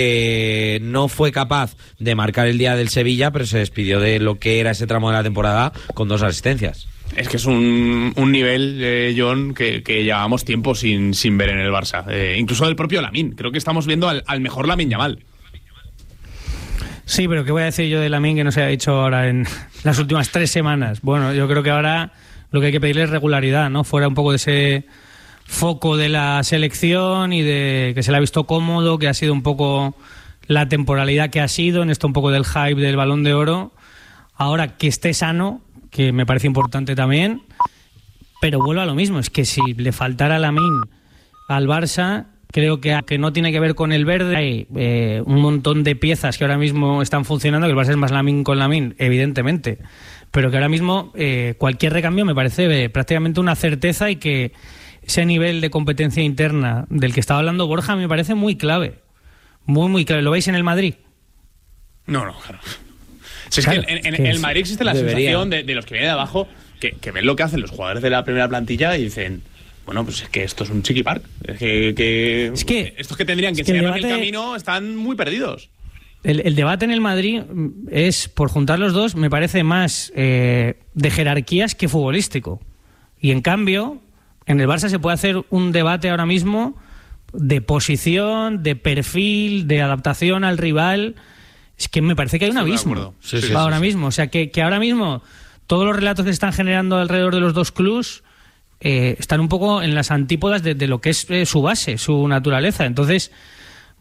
que no fue capaz de marcar el día del Sevilla, pero se despidió de lo que era ese tramo de la temporada con dos asistencias. Es que es un, un nivel, eh, John, que, que llevábamos tiempo sin, sin ver en el Barça. Eh, incluso del propio Lamine. Creo que estamos viendo al, al mejor Lamine Yamal. Sí, pero ¿qué voy a decir yo de Lamine que no se ha dicho ahora en las últimas tres semanas? Bueno, yo creo que ahora lo que hay que pedirle es regularidad, ¿no? Fuera un poco de ese foco de la selección y de que se le ha visto cómodo, que ha sido un poco la temporalidad que ha sido, en esto un poco del hype del Balón de Oro. Ahora que esté sano, que me parece importante también, pero vuelvo a lo mismo, es que si le faltara Lamine al Barça, creo que, que no tiene que ver con el verde, hay eh, un montón de piezas que ahora mismo están funcionando, que el Barça es más Lamine con Lamine, evidentemente, pero que ahora mismo eh, cualquier recambio me parece eh, prácticamente una certeza y que ese nivel de competencia interna del que estaba hablando Borja me parece muy clave, muy muy clave. ¿Lo veis en el Madrid? No, no, claro. Si es claro, que en, en, en el Madrid existe la debería. sensación de, de los que vienen de abajo que, que ven lo que hacen los jugadores de la primera plantilla y dicen, bueno, pues es que esto es un chiqui park, es que, que, es que estos que tendrían que es que enseñarnos el, el debate, el camino están muy perdidos. El, el debate en el Madrid es, por juntar los dos, me parece más eh, de jerarquías que futbolístico. Y en cambio, en el Barça se puede hacer un debate ahora mismo de posición, de perfil, de adaptación al rival. Es que me parece que hay un abismo sí, sí, ahora sí, sí. mismo. O sea, que, que ahora mismo todos los relatos que se están generando alrededor de los dos clubs eh, están un poco en las antípodas de, de lo que es eh, su base, su naturaleza. Entonces,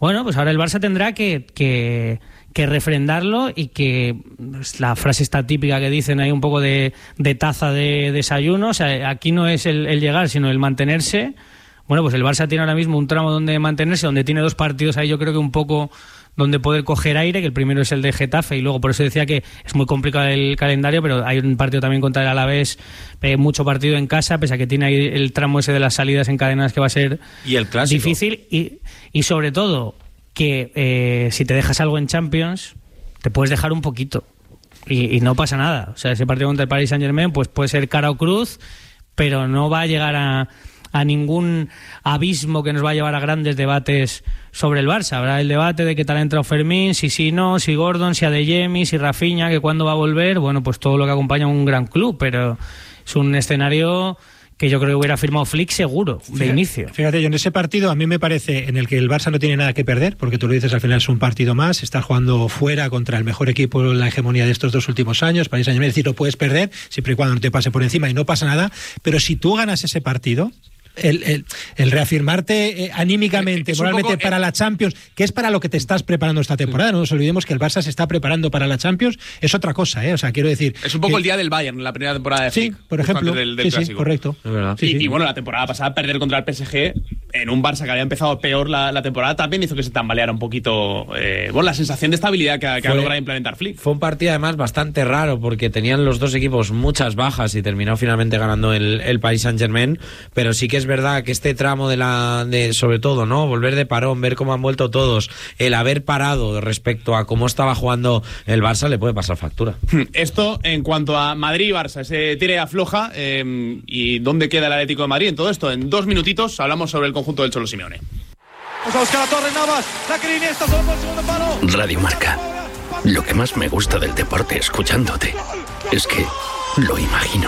Bueno, pues ahora el Barça tendrá que, que, que refrendarlo y que pues, la frase está típica que dicen ahí un poco de, de taza de desayuno. O sea, aquí no es el, el llegar, sino el mantenerse. Bueno, pues el Barça tiene ahora mismo un tramo donde mantenerse, donde tiene dos partidos ahí, yo creo que un poco donde poder coger aire, que el primero es el de Getafe, y luego por eso decía que es muy complicado el calendario, pero hay un partido también contra el Alavés, eh, mucho partido en casa, pese a que tiene ahí el tramo ese de las salidas encadenadas que va a ser y el clásico difícil, y, y sobre todo que eh, si te dejas algo en Champions, te puedes dejar un poquito, y, y no pasa nada. O sea, ese partido contra el Paris Saint-Germain pues puede ser cara o cruz, pero no va a llegar a a ningún abismo que nos va a llevar a grandes debates sobre el Barça. Habrá el debate de qué tal ha entrado Fermín, si sí, no, si Gordon, si Adeyemi, si Rafinha, que cuándo va a volver. Bueno, pues todo lo que acompaña a un gran club, pero es un escenario que yo creo que hubiera firmado Flick seguro, de fíjate, inicio. Fíjate, yo en ese partido a mí me parece en el que el Barça no tiene nada que perder, porque tú lo dices, al final es un partido más, está jugando fuera contra el mejor equipo en la hegemonía de estos dos últimos años, Paris Saint-Germain, es decir, lo puedes perder siempre y cuando no te pase por encima y no pasa nada, pero si tú ganas ese partido, El, el, el reafirmarte eh, anímicamente, es moralmente poco, para eh, la Champions, que es para lo que te estás preparando esta temporada. No nos olvidemos que el Barça se está preparando para la Champions, es otra cosa, ¿eh? O sea, quiero decir... Es un poco que, el día del Bayern, la primera temporada de Flick. Sí, por ejemplo. Del, del sí, sí, correcto. Es verdad. Y, Sí, sí. y bueno, la temporada pasada, perder contra el P S G en un Barça que había empezado peor la, la temporada también hizo que se tambaleara un poquito eh, bueno, la sensación de estabilidad que, que ha logrado implementar Flick. Fue un partido además bastante raro porque tenían los dos equipos muchas bajas y terminó finalmente ganando el, el Paris Saint-Germain, pero sí que es verdad que este tramo de la de sobre todo, ¿no? Volver de parón, ver cómo han vuelto todos, el haber parado respecto a cómo estaba jugando el Barça le puede pasar factura. Esto en cuanto a Madrid y Barça, ese tire afloja eh, y dónde queda el Atlético de Madrid en todo esto. En dos minutitos hablamos sobre el conjunto del Cholo Simeone. Vamos a buscar a Torres Navas, la que Iniesta solo por el segundo palo. Radio Marca. Lo que más me gusta del deporte escuchándote es que lo imagino.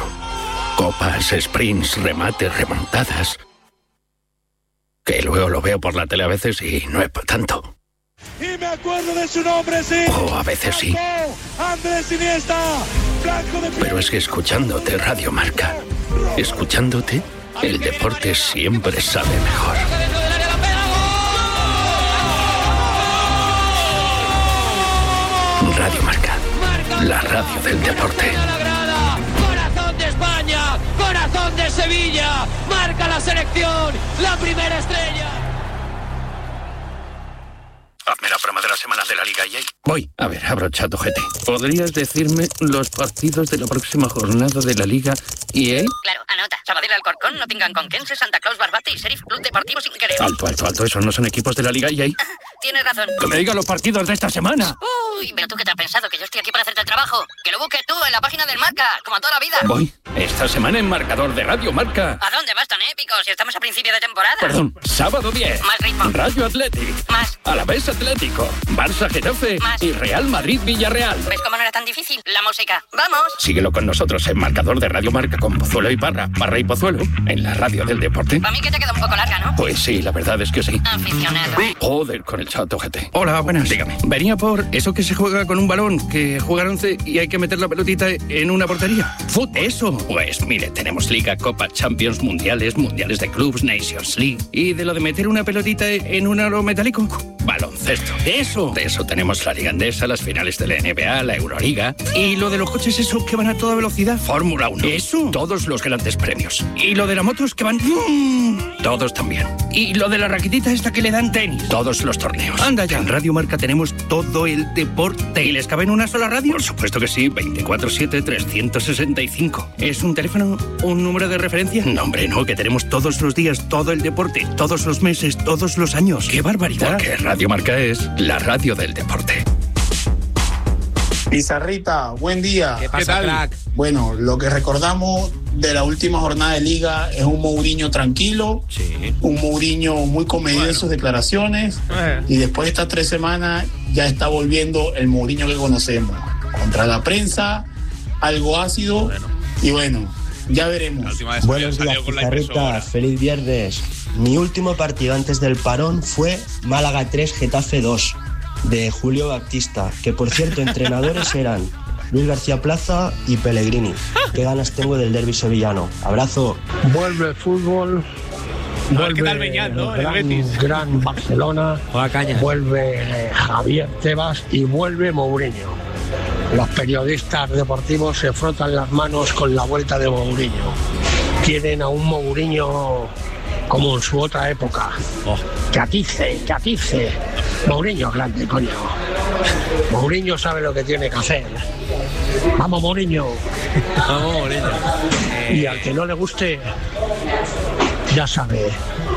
Copas, sprints, remates, remontadas. Que luego lo veo por la tele a veces y no es para tanto. Y me acuerdo de su nombre, sí. O a veces sí. Andrés Iniesta, blanco de... Pero es que escuchándote Radio Marca, escuchándote, el deporte siempre sabe mejor. Radio Marca, la radio del deporte. Corazón de España, corazón de Sevilla, marca la selección, la primera estrella. Hazme la promo de la semana de la Liga E A. Voy. A ver, abro ChatGPT. ¿Podrías decirme los partidos de la próxima jornada de la Liga E A? Claro, anota. Sabadell, Alcorcón, Nottingham, Conquense, Santa Claus, Barbate y Sheriff Club Deportivo Sin Querer. Alto, alto, alto. ¿Esos no son equipos de la Liga E A? Tienes razón. Que me diga los partidos de esta semana. Uy, pero tú qué te has pensado, que yo estoy aquí para hacerte el trabajo. Que lo busques tú en la página del Marca, como toda la vida. Voy. Esta semana en marcador de Radio Marca. ¿A dónde vas tan épico si estamos a principio de temporada? Perdón, sábado diez. Más ritmo. Rayo Athletic. Más. Alavés Atlético. Barça Getafe. Más. Y Real Madrid Villarreal. ¿Ves cómo no era tan difícil? La música. ¡Vamos! Síguelo con nosotros en marcador de Radio Marca con Pozuelo y Parra. Parra y Pozuelo en la radio del deporte. Para mí que te queda un poco larga, ¿no? Pues sí, la verdad es que sí. Aficionado. Joder, con el chato G T. Hola, buenas. Dígame. Venía por eso que se juega con un balón, que juegan once y hay que meter la pelotita en una portería. ¡Fut! Eso. Pues mire, tenemos Liga, Copa, Champions, Mundiales, Mundiales de Clubs, Nations League. ¿Y de lo de meter una pelotita en un aro metálico? Baloncesto. De eso. De eso tenemos la Liga Andesa, las finales de la N B A, la Euroliga. ¿Y lo de los coches esos que van a toda velocidad? Fórmula uno. Eso. Todos los grandes premios. ¿Y lo de las motos que van? ¡Mmm! Todos también. ¿Y lo de la raquetita esta que le dan tenis? Todos los torneos. Anda ya. En Radio Marca tenemos todo el deporte. ¿Y les cabe en una sola radio? Por supuesto que sí. veinticuatro siete trescientos sesenta y cinco. ¿Es un teléfono? ¿Un número de referencia? No, hombre, no. Que tenemos todos los días, todo el deporte, todos los meses, todos los años. ¡Qué barbaridad! Porque Radio Marca es la radio del deporte. Pizarrita, buen día. ¿Qué pasa, crack? Bueno, lo que recordamos de la última jornada de Liga es un Mourinho tranquilo, sí. Un Mourinho muy comedido bueno. en sus declaraciones, eh. y después de estas tres semanas ya está volviendo el Mourinho que conocemos. Contra la prensa, algo ácido, bueno. y bueno, ya veremos. Buenos días, Pizarrita, feliz viernes. Mi último partido antes del parón fue Málaga tres, Getafe dos. De Julio Baptista, que por cierto entrenadores eran Luis García Plaza y Pellegrini. Qué ganas tengo del derbi sevillano. Abrazo. Vuelve el fútbol Vuelve ¿qué tal Beñat, no? El gran, gran Barcelona. Vuelve eh, Javier Tebas y vuelve Mourinho. Los periodistas deportivos se frotan las manos con la vuelta de Mourinho. Quieren a un Mourinho como en su otra época. Oh. Que atice, que atice. Mourinho grande, coño. Mourinho sabe lo que tiene que hacer. Vamos, Mourinho. Vamos, Mourinho. Eh... Y al que no le guste, ya sabe.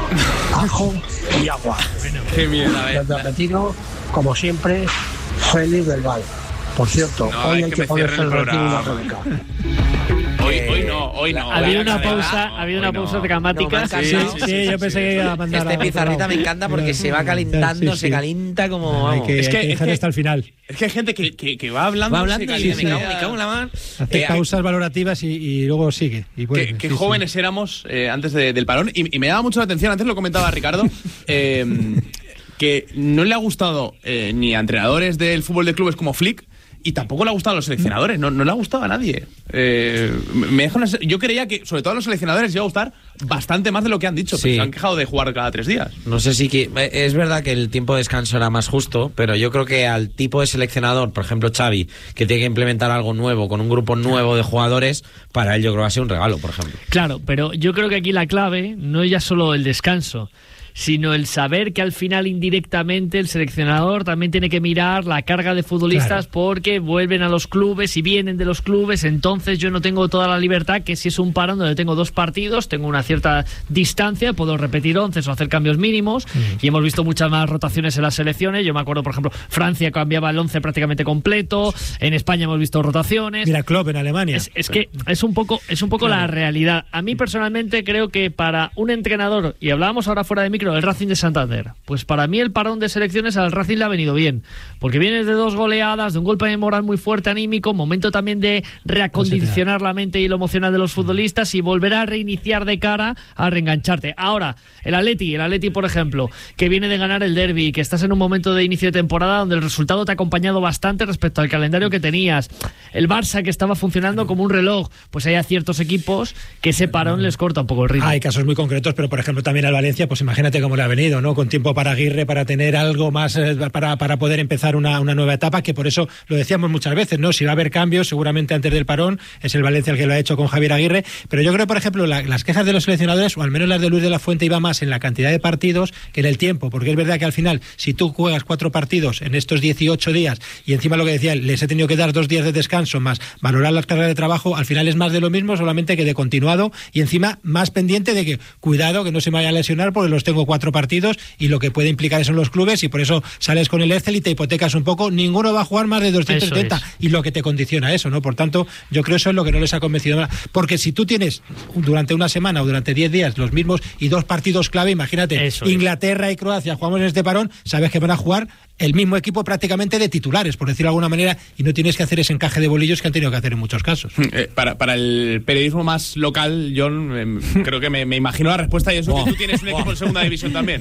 Ajo y agua. Qué mierda, Desde retiro, como siempre, Félix del Val. Por cierto, no, hoy hay que, que ponerse el retiro y la crónica. Hoy, hoy no, hoy no. Ha habido una pausa, ha habido una pausa dramática. No, sí, sí, sí, sí, yo pensé que iba a mandar. Este pizarrita me encanta porque se va calentando, sí, sí. se calienta como. Vamos. Hay que, es que, hay que dejar es que, hasta el final. Es que hay gente que, que, que va hablando. Va hablando y sí, me, cago, me cago en la mano. Hace eh, pausas valorativas y, y luego sigue. Y vuelve, qué sí, jóvenes sí. éramos eh, antes de, del parón. Y, y me daba mucho la atención, antes lo comentaba Ricardo, eh, que no le ha gustado eh, ni a entrenadores del fútbol de clubes como Flick. Y tampoco le ha gustado a los seleccionadores, no, no le ha gustado a nadie. Eh, me deja una, yo creía que, sobre todo a los seleccionadores, iba a gustar bastante más de lo que han dicho, sí. Pero se han quejado de jugar cada tres días. No sé si... Que, es verdad que el tiempo de descanso era más justo, pero yo creo que al tipo de seleccionador, por ejemplo Xavi, que tiene que implementar algo nuevo, con un grupo nuevo de jugadores, para él yo creo que va a ser un regalo, por ejemplo. Claro, pero yo creo que aquí la clave no es ya solo el descanso, sino el saber que al final indirectamente el seleccionador también tiene que mirar la carga de futbolistas, claro, porque vuelven a los clubes y vienen de los clubes, entonces yo no tengo toda la libertad que si es un parón donde tengo dos partidos, tengo una cierta distancia, puedo repetir once o hacer cambios mínimos, mm. y hemos visto muchas más rotaciones en las selecciones. Yo me acuerdo, por ejemplo, Francia cambiaba el once prácticamente completo, en España hemos visto rotaciones. Mira, Klopp en Alemania. Es, es que es un poco, es un poco claro. la realidad. A mí personalmente creo que para un entrenador, y hablábamos ahora fuera de micro, el Racing de Santander, pues para mí el parón de selecciones al Racing le ha venido bien, porque vienes de dos goleadas, de un golpe de moral muy fuerte anímico, momento también de reacondicionar la mente y lo emocional de los futbolistas y volver a reiniciar de cara a reengancharte. Ahora, el Atleti, el Atleti por ejemplo, que viene de ganar el derbi, que estás en un momento de inicio de temporada donde el resultado te ha acompañado bastante respecto al calendario que tenías, el Barça que estaba funcionando como un reloj, pues hay ciertos equipos que ese parón les corta un poco el ritmo. Hay casos muy concretos, pero por ejemplo también al Valencia, pues imagínate cómo le ha venido, ¿no? Con tiempo para Aguirre, para tener algo más, eh, para, para poder empezar una, una nueva etapa, que por eso lo decíamos muchas veces, ¿no? Si va a haber cambios, seguramente antes del parón, es el Valencia el que lo ha hecho con Javier Aguirre, pero yo creo, por ejemplo, la, las quejas de los seleccionadores, o al menos las de Luis de la Fuente, iba más en la cantidad de partidos que en el tiempo, porque es verdad que al final, si tú juegas cuatro partidos en estos dieciocho días, y encima lo que decía, les he tenido que dar dos días de descanso, más valorar las cargas de trabajo, al final es más de lo mismo, solamente que de continuado, y encima más pendiente de que, cuidado, que no se me vaya a lesionar, porque los tengo cuatro partidos, y lo que puede implicar eso en los clubes, y por eso sales con el Excel y te hipotecas un poco. Ninguno va a jugar más de doscientos setenta, es. Y lo que te condiciona eso, ¿no? Por tanto, yo creo eso es lo que no les ha convencido. Porque si tú tienes durante una semana o durante diez días los mismos y dos partidos clave, imagínate, eso Inglaterra es. y Croacia jugamos en este parón, sabes que van a jugar el mismo equipo prácticamente de titulares, por decirlo de alguna manera, y no tienes que hacer ese encaje de bolillos que han tenido que hacer en muchos casos. Eh, para, para el periodismo más local, John, eh, creo que me, me imagino la respuesta, y eso oh. que tú tienes un equipo en segunda división también.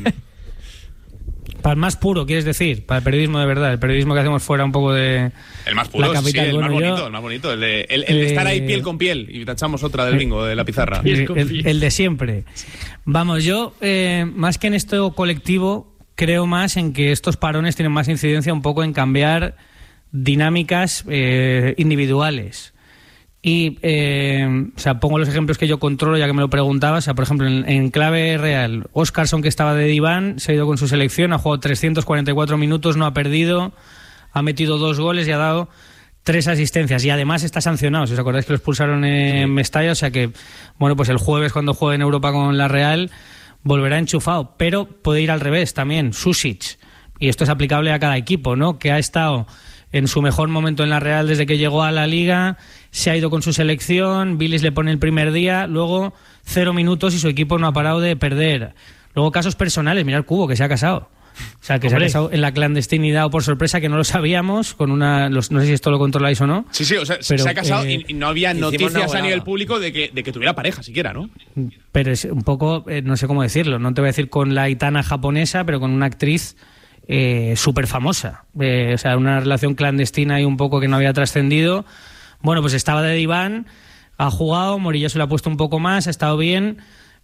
Para el más puro, quieres decir, para el periodismo de verdad, el periodismo que hacemos fuera un poco de el más puro, la capital. Sí, el bueno, más bonito, yo, el más bonito, el de, el, el de estar ahí piel con piel, y tachamos otra del bingo de la pizarra. El, el, el de siempre. Vamos, yo, eh, más que en esto colectivo, creo más en que estos parones tienen más incidencia un poco en cambiar dinámicas eh, individuales. Y, eh, o sea, pongo los ejemplos que yo controlo, ya que me lo preguntabas. O sea, por ejemplo, en, en clave real, Óscarson, que estaba de diván, se ha ido con su selección, ha jugado trescientos cuarenta y cuatro minutos, no ha perdido, ha metido dos goles y ha dado tres asistencias. Y además está sancionado. Si os acordáis que lo expulsaron en sí. Mestalla, o sea que, bueno, pues el jueves, cuando juegue en Europa con la Real, volverá enchufado. Pero puede ir al revés también, Susic. Y esto es aplicable a cada equipo, ¿no? Que ha estado en su mejor momento en la Real desde que llegó a la Liga, se ha ido con su selección, Vilis le pone el primer día, luego cero minutos y su equipo no ha parado de perder. Luego casos personales, mirad Cubo, que se ha casado. O sea, que Hombre. se ha casado en la clandestinidad o por sorpresa, que no lo sabíamos, con una, los, no sé si esto lo controláis o no. Sí, sí, o sea, pero, se ha casado eh, y no había noticias a nivel público de que, de que tuviera pareja siquiera, ¿no? Pero es un poco, eh, no sé cómo decirlo, no te voy a decir con la Aitana japonesa, pero con una actriz Eh, súper famosa, eh, o sea, una relación clandestina y un poco que no había trascendido. Bueno, pues estaba de diván, ha jugado, Morillo se lo ha puesto un poco más, ha estado bien,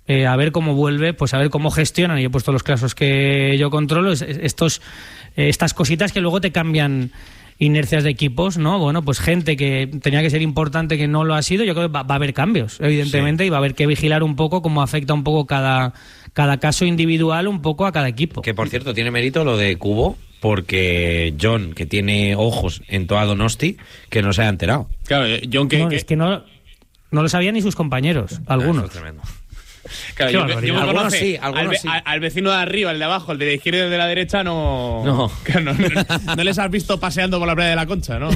eh, a ver cómo vuelve, pues a ver cómo gestionan, y he puesto los casos que yo controlo, es, estos, eh, estas cositas que luego te cambian inercias de equipos, ¿no? Bueno, pues gente que tenía que ser importante que no lo ha sido, yo creo que va, va a haber cambios, evidentemente, sí. Y va a haber que vigilar un poco cómo afecta un poco cada, cada caso individual un poco a cada equipo. Que, por cierto, tiene mérito lo de Cubo, porque John, que tiene ojos en toda Donosti, que no se haya enterado. Claro, John que... No, que... es que no, no lo sabían ni sus compañeros, algunos. Eso es tremendo. Claro, yo, yo me algunos conoce, sí, algunos al, sí. Al, al vecino de arriba, el de abajo, el de la izquierda y el de la derecha, no... No. Claro, no, no, no les has visto paseando por la playa de la Concha, ¿no?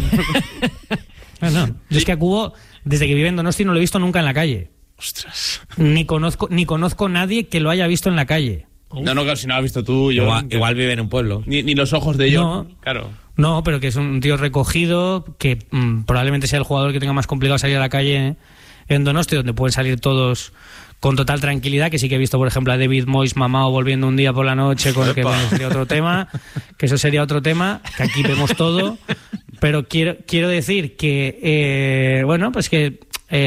No, no. Yo es que a Cubo, desde que vive en Donosti, no lo he visto nunca en la calle. Ostras. Ni conozco, ni conozco nadie que lo haya visto en la calle. No, no, claro, si no lo has visto tú, yo... Igual, igual vive en un pueblo. Ni, ni los ojos de John, no, claro. No, pero que es un tío recogido, que mmm, probablemente sea el jugador que tenga más complicado salir a la calle en Donosti, donde pueden salir todos con total tranquilidad, que sí que he visto, por ejemplo, a David Moyes mamado volviendo un día por la noche, con que bueno, sería otro tema, que eso sería otro tema, que aquí vemos todo, pero quiero, quiero decir que, eh, bueno, pues que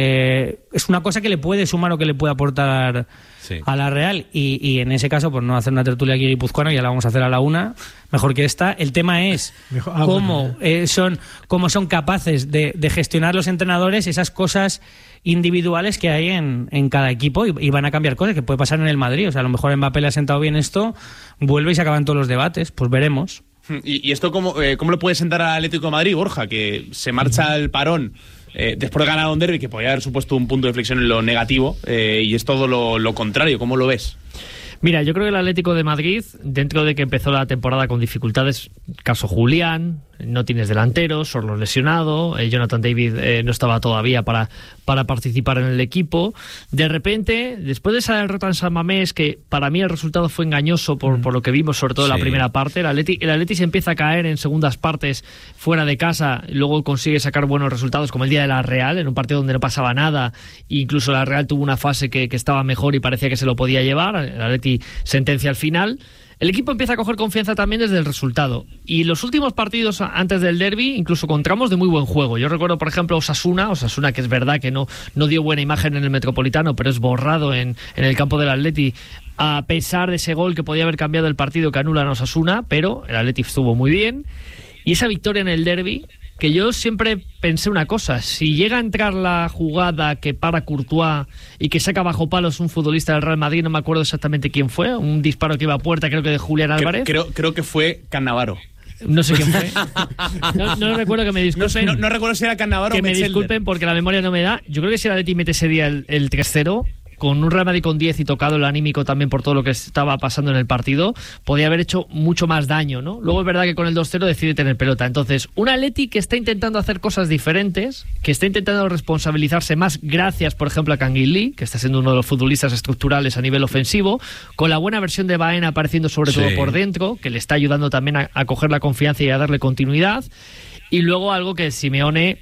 eh, es una cosa que le puede sumar o que le puede aportar sí. a la Real, y, y en ese caso, por no hacer una tertulia aquí guipuzcoana, ya la vamos a hacer a la una, mejor que esta. El tema es mejor, ah, cómo, bueno. eh, son, cómo son capaces de, de gestionar los entrenadores esas cosas individuales que hay en, en cada equipo, y, y van a cambiar cosas, que puede pasar en el Madrid. O sea, a lo mejor Mbappé le ha sentado bien esto, vuelve y se acaban todos los debates, pues veremos. ¿Y, y esto cómo, eh, cómo lo puede sentar al Atlético de Madrid, Borja, que se marcha al parón eh, después de ganar un derbi que podría haber supuesto un punto de inflexión en lo negativo, eh, y es todo lo, lo contrario? ¿Cómo lo ves? Mira, yo creo que el Atlético de Madrid, dentro de que empezó la temporada con dificultades, caso Julián, no tienes delanteros, Sorlo lesionado, eh, Jonathan David eh, no estaba todavía para, para participar en el equipo. De repente, después de esa derrota en San Mamés, que para mí el resultado fue engañoso por, mm. por lo que vimos, sobre todo en sí. la primera parte, el Atleti, el Atleti se empieza a caer en segundas partes fuera de casa, y luego consigue sacar buenos resultados, como el día de la Real, en un partido donde no pasaba nada, e incluso la Real tuvo una fase que, que estaba mejor y parecía que se lo podía llevar. El Atleti sentencia al final. El equipo empieza a coger confianza también desde el resultado. Y los últimos partidos antes del derbi, incluso con tramos de muy buen juego. Yo recuerdo, por ejemplo, Osasuna, Osasuna que es verdad que no, no dio buena imagen en el Metropolitano, pero es borrado en, en el campo del Atleti, a pesar de ese gol que podía haber cambiado el partido que anulan a Osasuna, pero el Atleti estuvo muy bien. Y esa victoria en el derbi, que yo siempre pensé una cosa: si llega a entrar la jugada que para Courtois y que saca bajo palos un futbolista del Real Madrid, no me acuerdo exactamente quién fue, un disparo que iba a puerta, creo que de Julián Álvarez. Creo, creo que fue Cannavaro. No sé quién fue. No, no recuerdo, que me disculpen. No, no, no recuerdo si era Cannavaro que o me Metzelder. disculpen porque la memoria no me da. Yo creo que si el Atleti mete ese día el, el tres cero, con un Real Madrid con diez y tocado el anímico también por todo lo que estaba pasando en el partido, podía haber hecho mucho más daño, ¿no? Luego es verdad que con el dos cero decide tener pelota. Entonces, un Atleti que está intentando hacer cosas diferentes, que está intentando responsabilizarse más gracias, por ejemplo, a Canguilí, que está siendo uno de los futbolistas estructurales a nivel ofensivo, con la buena versión de Baena apareciendo sobre sí. todo por dentro, que le está ayudando también a, a coger la confianza y a darle continuidad. Y luego algo que Simeone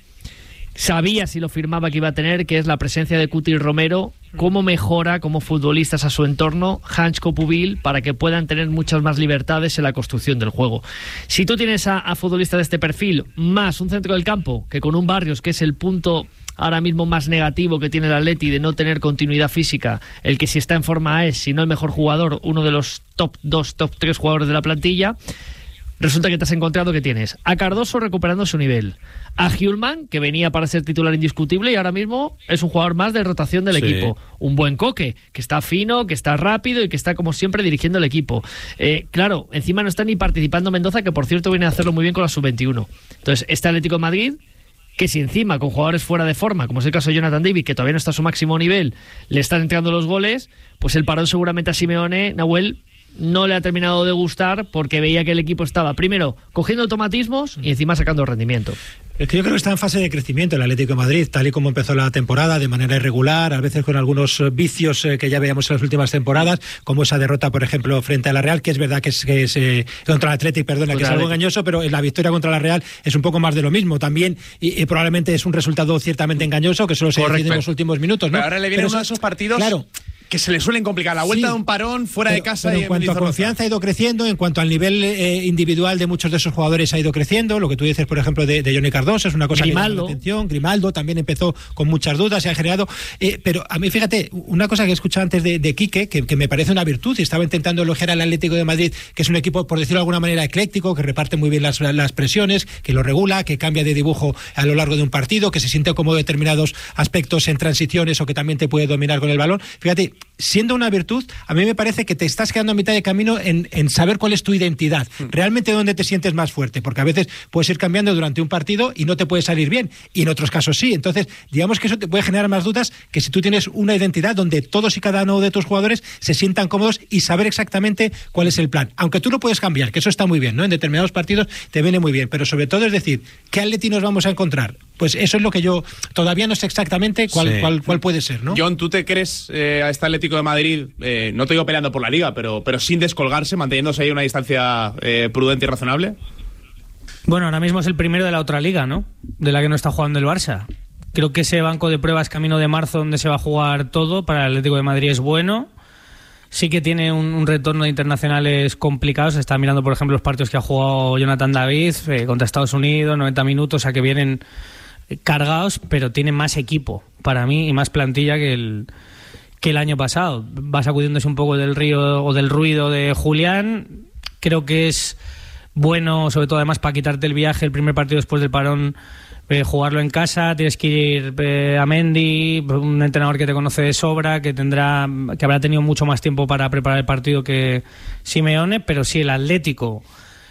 sabía, si lo firmaba, que iba a tener, que es la presencia de Cuti y Romero, cómo mejora como futbolistas a su entorno Hansko Pubil, para que puedan tener muchas más libertades en la construcción del juego. Si tú tienes a, a futbolistas de este perfil, más un centro del campo, que con un Barrios, que es el punto ahora mismo más negativo que tiene el Atleti de no tener continuidad física, el que si está en forma es, si no el mejor jugador, uno de los top dos, top tres jugadores de la plantilla, resulta que te has encontrado que tienes a Cardoso recuperando su nivel, a Hjulman, que venía para ser titular indiscutible y ahora mismo es un jugador más de rotación del sí. equipo, un buen Coque, que está fino, que está rápido y que está como siempre dirigiendo el equipo. Eh, claro, encima no está ni participando Mendoza, que por cierto viene a hacerlo muy bien con la sub veintiuno. Entonces, este Atlético de Madrid, que si encima con jugadores fuera de forma, como es el caso de Jonathan David, que todavía no está a su máximo nivel, le están entrando los goles, pues el parón seguramente a Simeone, Nahuel, no le ha terminado de gustar, porque veía que el equipo estaba primero cogiendo automatismos y encima sacando rendimiento. Es que yo creo que está en fase de crecimiento el Atlético de Madrid, tal y como empezó la temporada, de manera irregular, a veces con algunos vicios eh, que ya veíamos en las últimas temporadas, como esa derrota, por ejemplo, frente a la Real, que es verdad que es, que es eh, contra el Atlético, perdona, contra que es algo engañoso, pero la victoria contra la Real es un poco más de lo mismo también, y, y probablemente es un resultado ciertamente engañoso, que solo se decide en los últimos minutos, ¿no? Pero ahora le viene pero uno de esos partidos... Claro. que se le suelen complicar. La vuelta sí, de un parón fuera pero, de casa. Pero y en cuanto a confianza ha ido creciendo, en cuanto al nivel eh, individual de muchos de esos jugadores ha ido creciendo. Lo que tú dices, por ejemplo, de, de Johnny Cardoso es una cosa Grimaldo. que llama la atención. Grimaldo también empezó con muchas dudas, se ha generado. Eh, pero a mí, fíjate, una cosa que he escuchado antes de, de Quique, que, que me parece una virtud, y estaba intentando elogiar al Atlético de Madrid, que es un equipo, por decirlo de alguna manera, ecléctico, que reparte muy bien las, las presiones, que lo regula, que cambia de dibujo a lo largo de un partido, que se siente como determinados aspectos en transiciones o que también te puede dominar con el balón. Fíjate, siendo una virtud, a mí me parece que te estás quedando a mitad de camino en, en saber cuál es tu identidad, realmente dónde te sientes más fuerte, porque a veces puedes ir cambiando durante un partido y no te puede salir bien, y en otros casos sí. Entonces, digamos que eso te puede generar más dudas que si tú tienes una identidad donde todos y cada uno de tus jugadores se sientan cómodos y saber exactamente cuál es el plan. Aunque tú lo puedes cambiar, que eso está muy bien, ¿no? En determinados partidos te viene muy bien, pero sobre todo es decir, ¿qué Atleti nos vamos a encontrar? Pues eso es lo que yo todavía no sé exactamente cuál, sí. cuál, cuál puede ser, ¿no? John, ¿tú te crees eh, a este Atlético de Madrid, eh, no te digo peleando por la Liga, pero, pero sin descolgarse, manteniéndose ahí una distancia eh, prudente y razonable? Bueno, ahora mismo es el primero de la otra liga, ¿no? De la que no está jugando el Barça. Creo que ese banco de pruebas camino de marzo, donde se va a jugar todo, para el Atlético de Madrid es bueno. Sí que tiene un, un retorno de internacionales complicados. Se está mirando, por ejemplo, los partidos que ha jugado Jonathan David eh, contra Estados Unidos, noventa minutos, o sea que vienen cargados, pero tiene más equipo para mí y más plantilla que el, que el año pasado. Va sacudiéndose un poco del río o del ruido de Julián. Creo que es bueno, sobre todo además para quitarte el viaje, el primer partido después del parón, eh, jugarlo en casa. Tienes que ir eh, a Mendy, un entrenador que te conoce de sobra, que tendrá, que habrá tenido mucho más tiempo para preparar el partido que Simeone, pero si el Atlético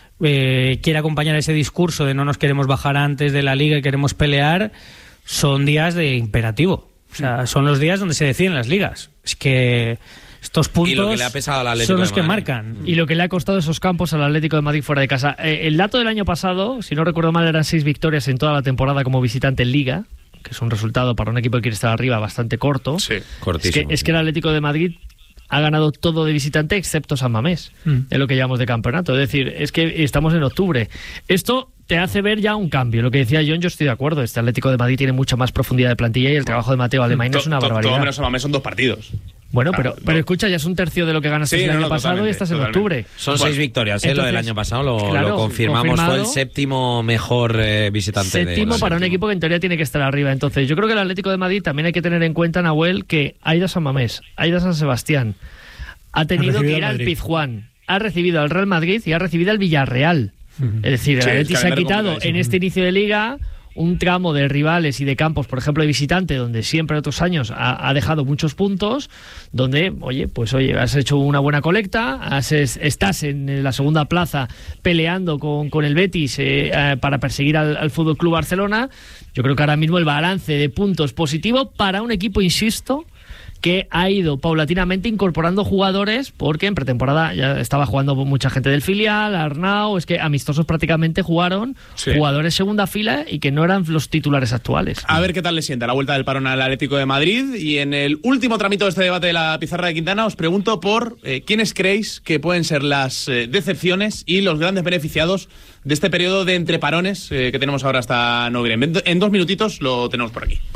eh, quiere acompañar ese discurso de no nos queremos bajar antes de la Liga y queremos pelear, son días de imperativo. O sea, son los días donde se deciden las ligas. Es que estos puntos y lo que le ha pesado al Atlético son los de que Madrid. marcan. Y lo que le ha costado esos campos al Atlético de Madrid fuera de casa. Eh, el dato del año pasado, si no recuerdo mal, eran seis victorias en toda la temporada como visitante en Liga, que es un resultado para un equipo que quiere estar arriba bastante corto. Sí, Es cortísimo. que, es que el Atlético de Madrid ha ganado todo de visitante excepto San Mamés, mm. en lo que llamamos de campeonato. Es decir, es que estamos en octubre. Esto te hace ver ya un cambio. Lo que decía John, yo estoy de acuerdo. Este Atlético de Madrid tiene mucha más profundidad de plantilla y el trabajo de Mateo Alemán es una barbaridad. Todo menos San Mamés son dos partidos. Bueno, Claro, pero, pero escucha, ya es un tercio de lo que ganaste Sí, el no, año no, pasado y estás en totalmente. octubre. Son Bueno, seis victorias, ¿eh? entonces, Lo del año pasado lo, claro, lo confirmamos. confirmado. Fue el séptimo mejor eh, visitante. Séptimo de para un equipo que en teoría tiene que estar arriba. Entonces, yo creo que el Atlético de Madrid también hay que tener en cuenta, Nahuel, que ha ido a San Mamés, ha ido a San Sebastián, ha tenido Ha que ir al Madrid. Pizjuán, ha recibido al Real Madrid y ha recibido al Villarreal. Uh-huh. Es decir, el Sí, Atlético el se ha calendario quitado complicadísimo. en este inicio de liga un tramo de rivales y de campos, por ejemplo, de visitante, donde siempre otros años ha, ha dejado muchos puntos, donde, oye, pues oye, has hecho una buena colecta, has, es, estás en la segunda plaza peleando con, con el Betis eh, eh, para perseguir al, al Fútbol Club Barcelona. Yo creo que ahora mismo el balance de puntos positivo para un equipo, insisto, que ha ido paulatinamente incorporando jugadores, porque en pretemporada ya estaba jugando mucha gente del filial, Arnau, es que amistosos prácticamente jugaron Sí. jugadores segunda fila y que no eran los titulares actuales. A ver qué tal le sienta la vuelta del parón al Atlético de Madrid. Y en el último tramito de este debate de la pizarra de Quintana os pregunto por eh, quiénes creéis que pueden ser las eh, decepciones y los grandes beneficiados de este periodo de entreparones eh, que tenemos ahora hasta noviembre. En, do- en dos minutitos lo tenemos por aquí.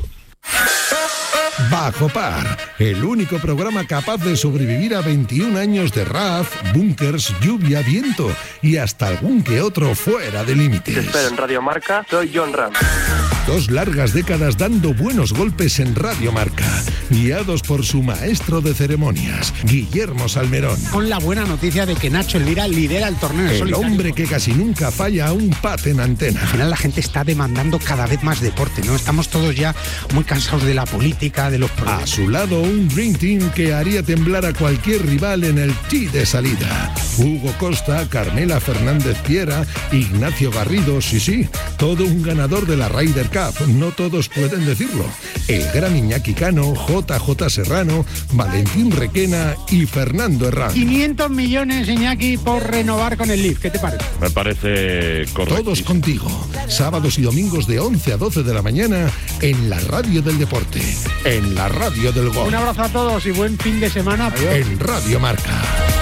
Bajo Par, el único programa capaz de sobrevivir a veintiún años de R A F, búnkers, lluvia, viento y hasta algún que otro fuera de límites. Espero en Radio Marca, soy John Ram. Dos largas décadas dando buenos golpes en Radio Marca, guiados por su maestro de ceremonias, Guillermo Salmerón. Con la buena noticia de que Nacho Elvira lidera el torneo en El solitario. hombre que casi nunca falla a un pat en antena. Al final la gente está demandando cada vez más deporte, ¿no? Estamos todos ya muy cansados de la política, de los A problemas. su lado, un Dream Team que haría temblar a cualquier rival en el tee de salida. Hugo Costa, Carmela Fernández Piera, Ignacio Garrido, sí, sí, todo un ganador de la Ryder Cup, no todos pueden decirlo. El gran Iñaki Cano, J J Serrano, Valentín Requena y Fernando Herrán. quinientos millones, Iñaki, por renovar con el Leaf. ¿Qué te parece? Me parece correcto. Todos contigo, sábados y domingos de once a doce de la mañana en la radio del deporte, en la radio del gol. Un abrazo a todos y buen fin de semana. Adiós. En Radio Marca.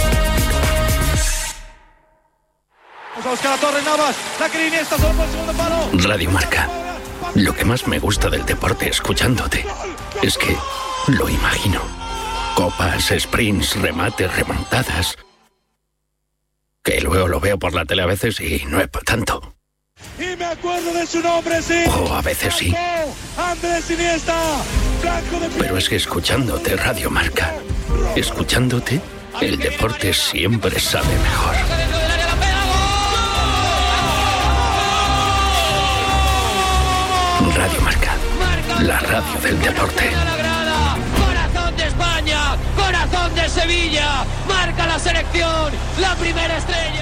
Vamos a buscar a Torres Navas. La que Iniesta solo por el segundo palo. Radio Marca. Lo que más me gusta del deporte escuchándote es que lo imagino. Copas, sprints, remates, remontadas. Que luego lo veo por la tele a veces y no es para tanto. Y me acuerdo de su nombre, sí. O a veces sí. Andrés Iniesta, blanco de... Pero es que escuchándote Radio Marca, escuchándote, el deporte siempre sabe mejor. Radio Marca, la radio del deporte. Corazón de España, corazón de Sevilla, marca la selección, la primera estrella.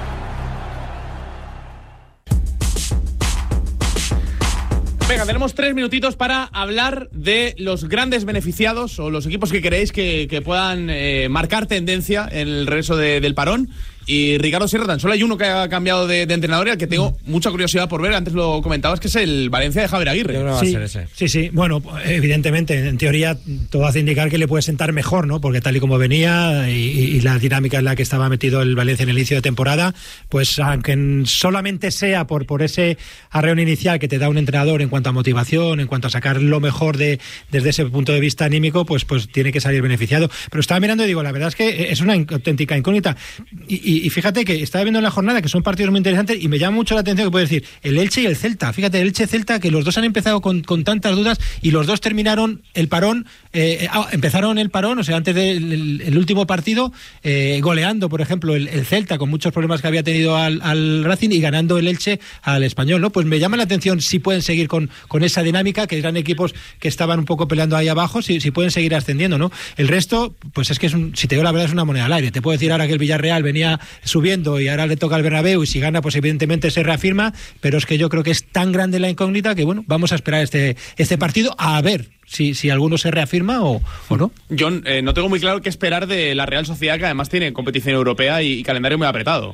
Venga, tenemos tres minutitos para hablar de los grandes beneficiados o los equipos que creéis que, que puedan eh, marcar tendencia en el regreso de, del parón. Y Ricardo Sierra, tan solo hay uno que ha cambiado de, de entrenador y al que tengo mucha curiosidad por ver. Antes lo comentabas, que es el Valencia de Javier Aguirre. Yo creo que va sí, a ser ese. Sí, sí. Bueno, evidentemente, en teoría todo hace indicar que le puede sentar mejor, ¿no? Porque tal y como venía y, y la dinámica en la que estaba metido el Valencia en el inicio de temporada, pues aunque solamente sea por, por ese arreón inicial que te da un entrenador en cuanto a motivación, en cuanto a sacar lo mejor de desde ese punto de vista anímico, pues, pues tiene que salir beneficiado. Pero estaba mirando y digo, la verdad es que es una auténtica incógnita. Y, y Y fíjate que estaba viendo en la jornada que son partidos muy interesantes y me llama mucho la atención que puede decir el Elche y el Celta. Fíjate, el Elche-Celta, que los dos han empezado con, con tantas dudas y los dos terminaron el parón, eh, ah, empezaron el parón, o sea, antes del el, el último partido, eh, goleando, por ejemplo, el, el Celta con muchos problemas que había tenido al, al Racing y ganando el Elche al Español, ¿no? Pues me llama la atención si pueden seguir con, con esa dinámica, que eran equipos que estaban un poco peleando ahí abajo, si, si pueden seguir ascendiendo, ¿no? El resto, pues es que es un, si te digo la verdad, es una moneda al aire. Te puedo decir ahora que el Villarreal venía subiendo y ahora le toca al Bernabéu y si gana pues evidentemente se reafirma, pero es que yo creo que es tan grande la incógnita que bueno, vamos a esperar este este partido a ver si, si alguno se reafirma o, o no. John, eh, no tengo muy claro qué esperar de la Real Sociedad, que además tiene competición europea y, y calendario muy apretado.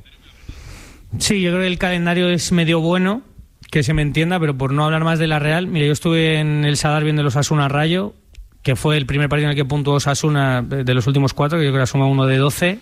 Sí, yo creo que el calendario es medio bueno, que se me entienda, pero por no hablar más de la Real, mira, yo estuve en el Sadar viendo los Osasuna Rayo, que fue el primer partido en el que puntuó Osasuna de los últimos cuatro, que yo creo que suma uno de doce.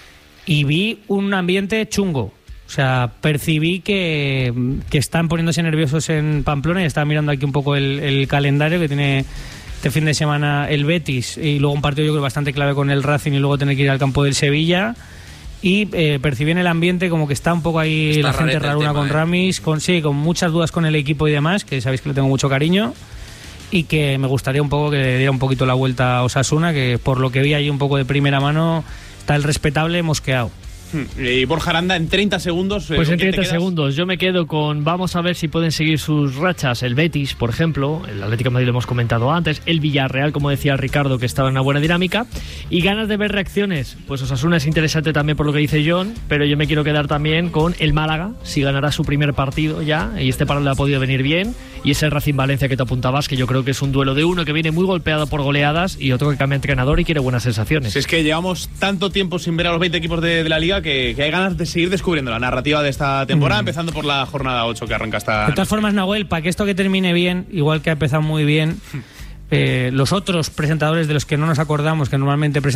Y vi un ambiente chungo. O sea, percibí que, que están poniéndose nerviosos en Pamplona y estaba mirando aquí un poco el, el calendario que tiene este fin de semana el Betis y luego un partido yo creo bastante clave con el Racing y luego tener que ir al campo del Sevilla. Y eh, percibí en el ambiente como que está un poco ahí está la gente raruna con eh. Ramis, con, sí, con muchas dudas con el equipo y demás, que sabéis que le tengo mucho cariño. Y que me gustaría un poco que le diera un poquito la vuelta a Osasuna, que por lo que vi ahí un poco de primera mano está el respetable mosqueado. Y Borja Aranda, en treinta segundos. Pues en treinta segundos yo me quedo con, vamos a ver si pueden seguir sus rachas el Betis, por ejemplo, el Atlético de Madrid lo hemos comentado antes, el Villarreal, como decía Ricardo, que estaba en una buena dinámica, y ganas de ver reacciones. Pues Osasuna es interesante también por lo que dice John, pero yo me quiero quedar también con el Málaga, si ganará su primer partido ya, y este parón le ha podido venir bien, y ese Racing Valencia que te apuntabas, que yo creo que es un duelo de uno que viene muy golpeado por goleadas y otro que cambia entrenador y quiere buenas sensaciones. Si es que llevamos tanto tiempo sin ver a los veinte equipos de, de la Liga que, que hay ganas de seguir descubriendo la narrativa de esta temporada, mm. empezando por la jornada ocho que arranca esta... De todas formas, Nahuel, para que esto que termine bien, igual que ha empezado muy bien, eh, los otros presentadores de los que no nos acordamos, que normalmente presentan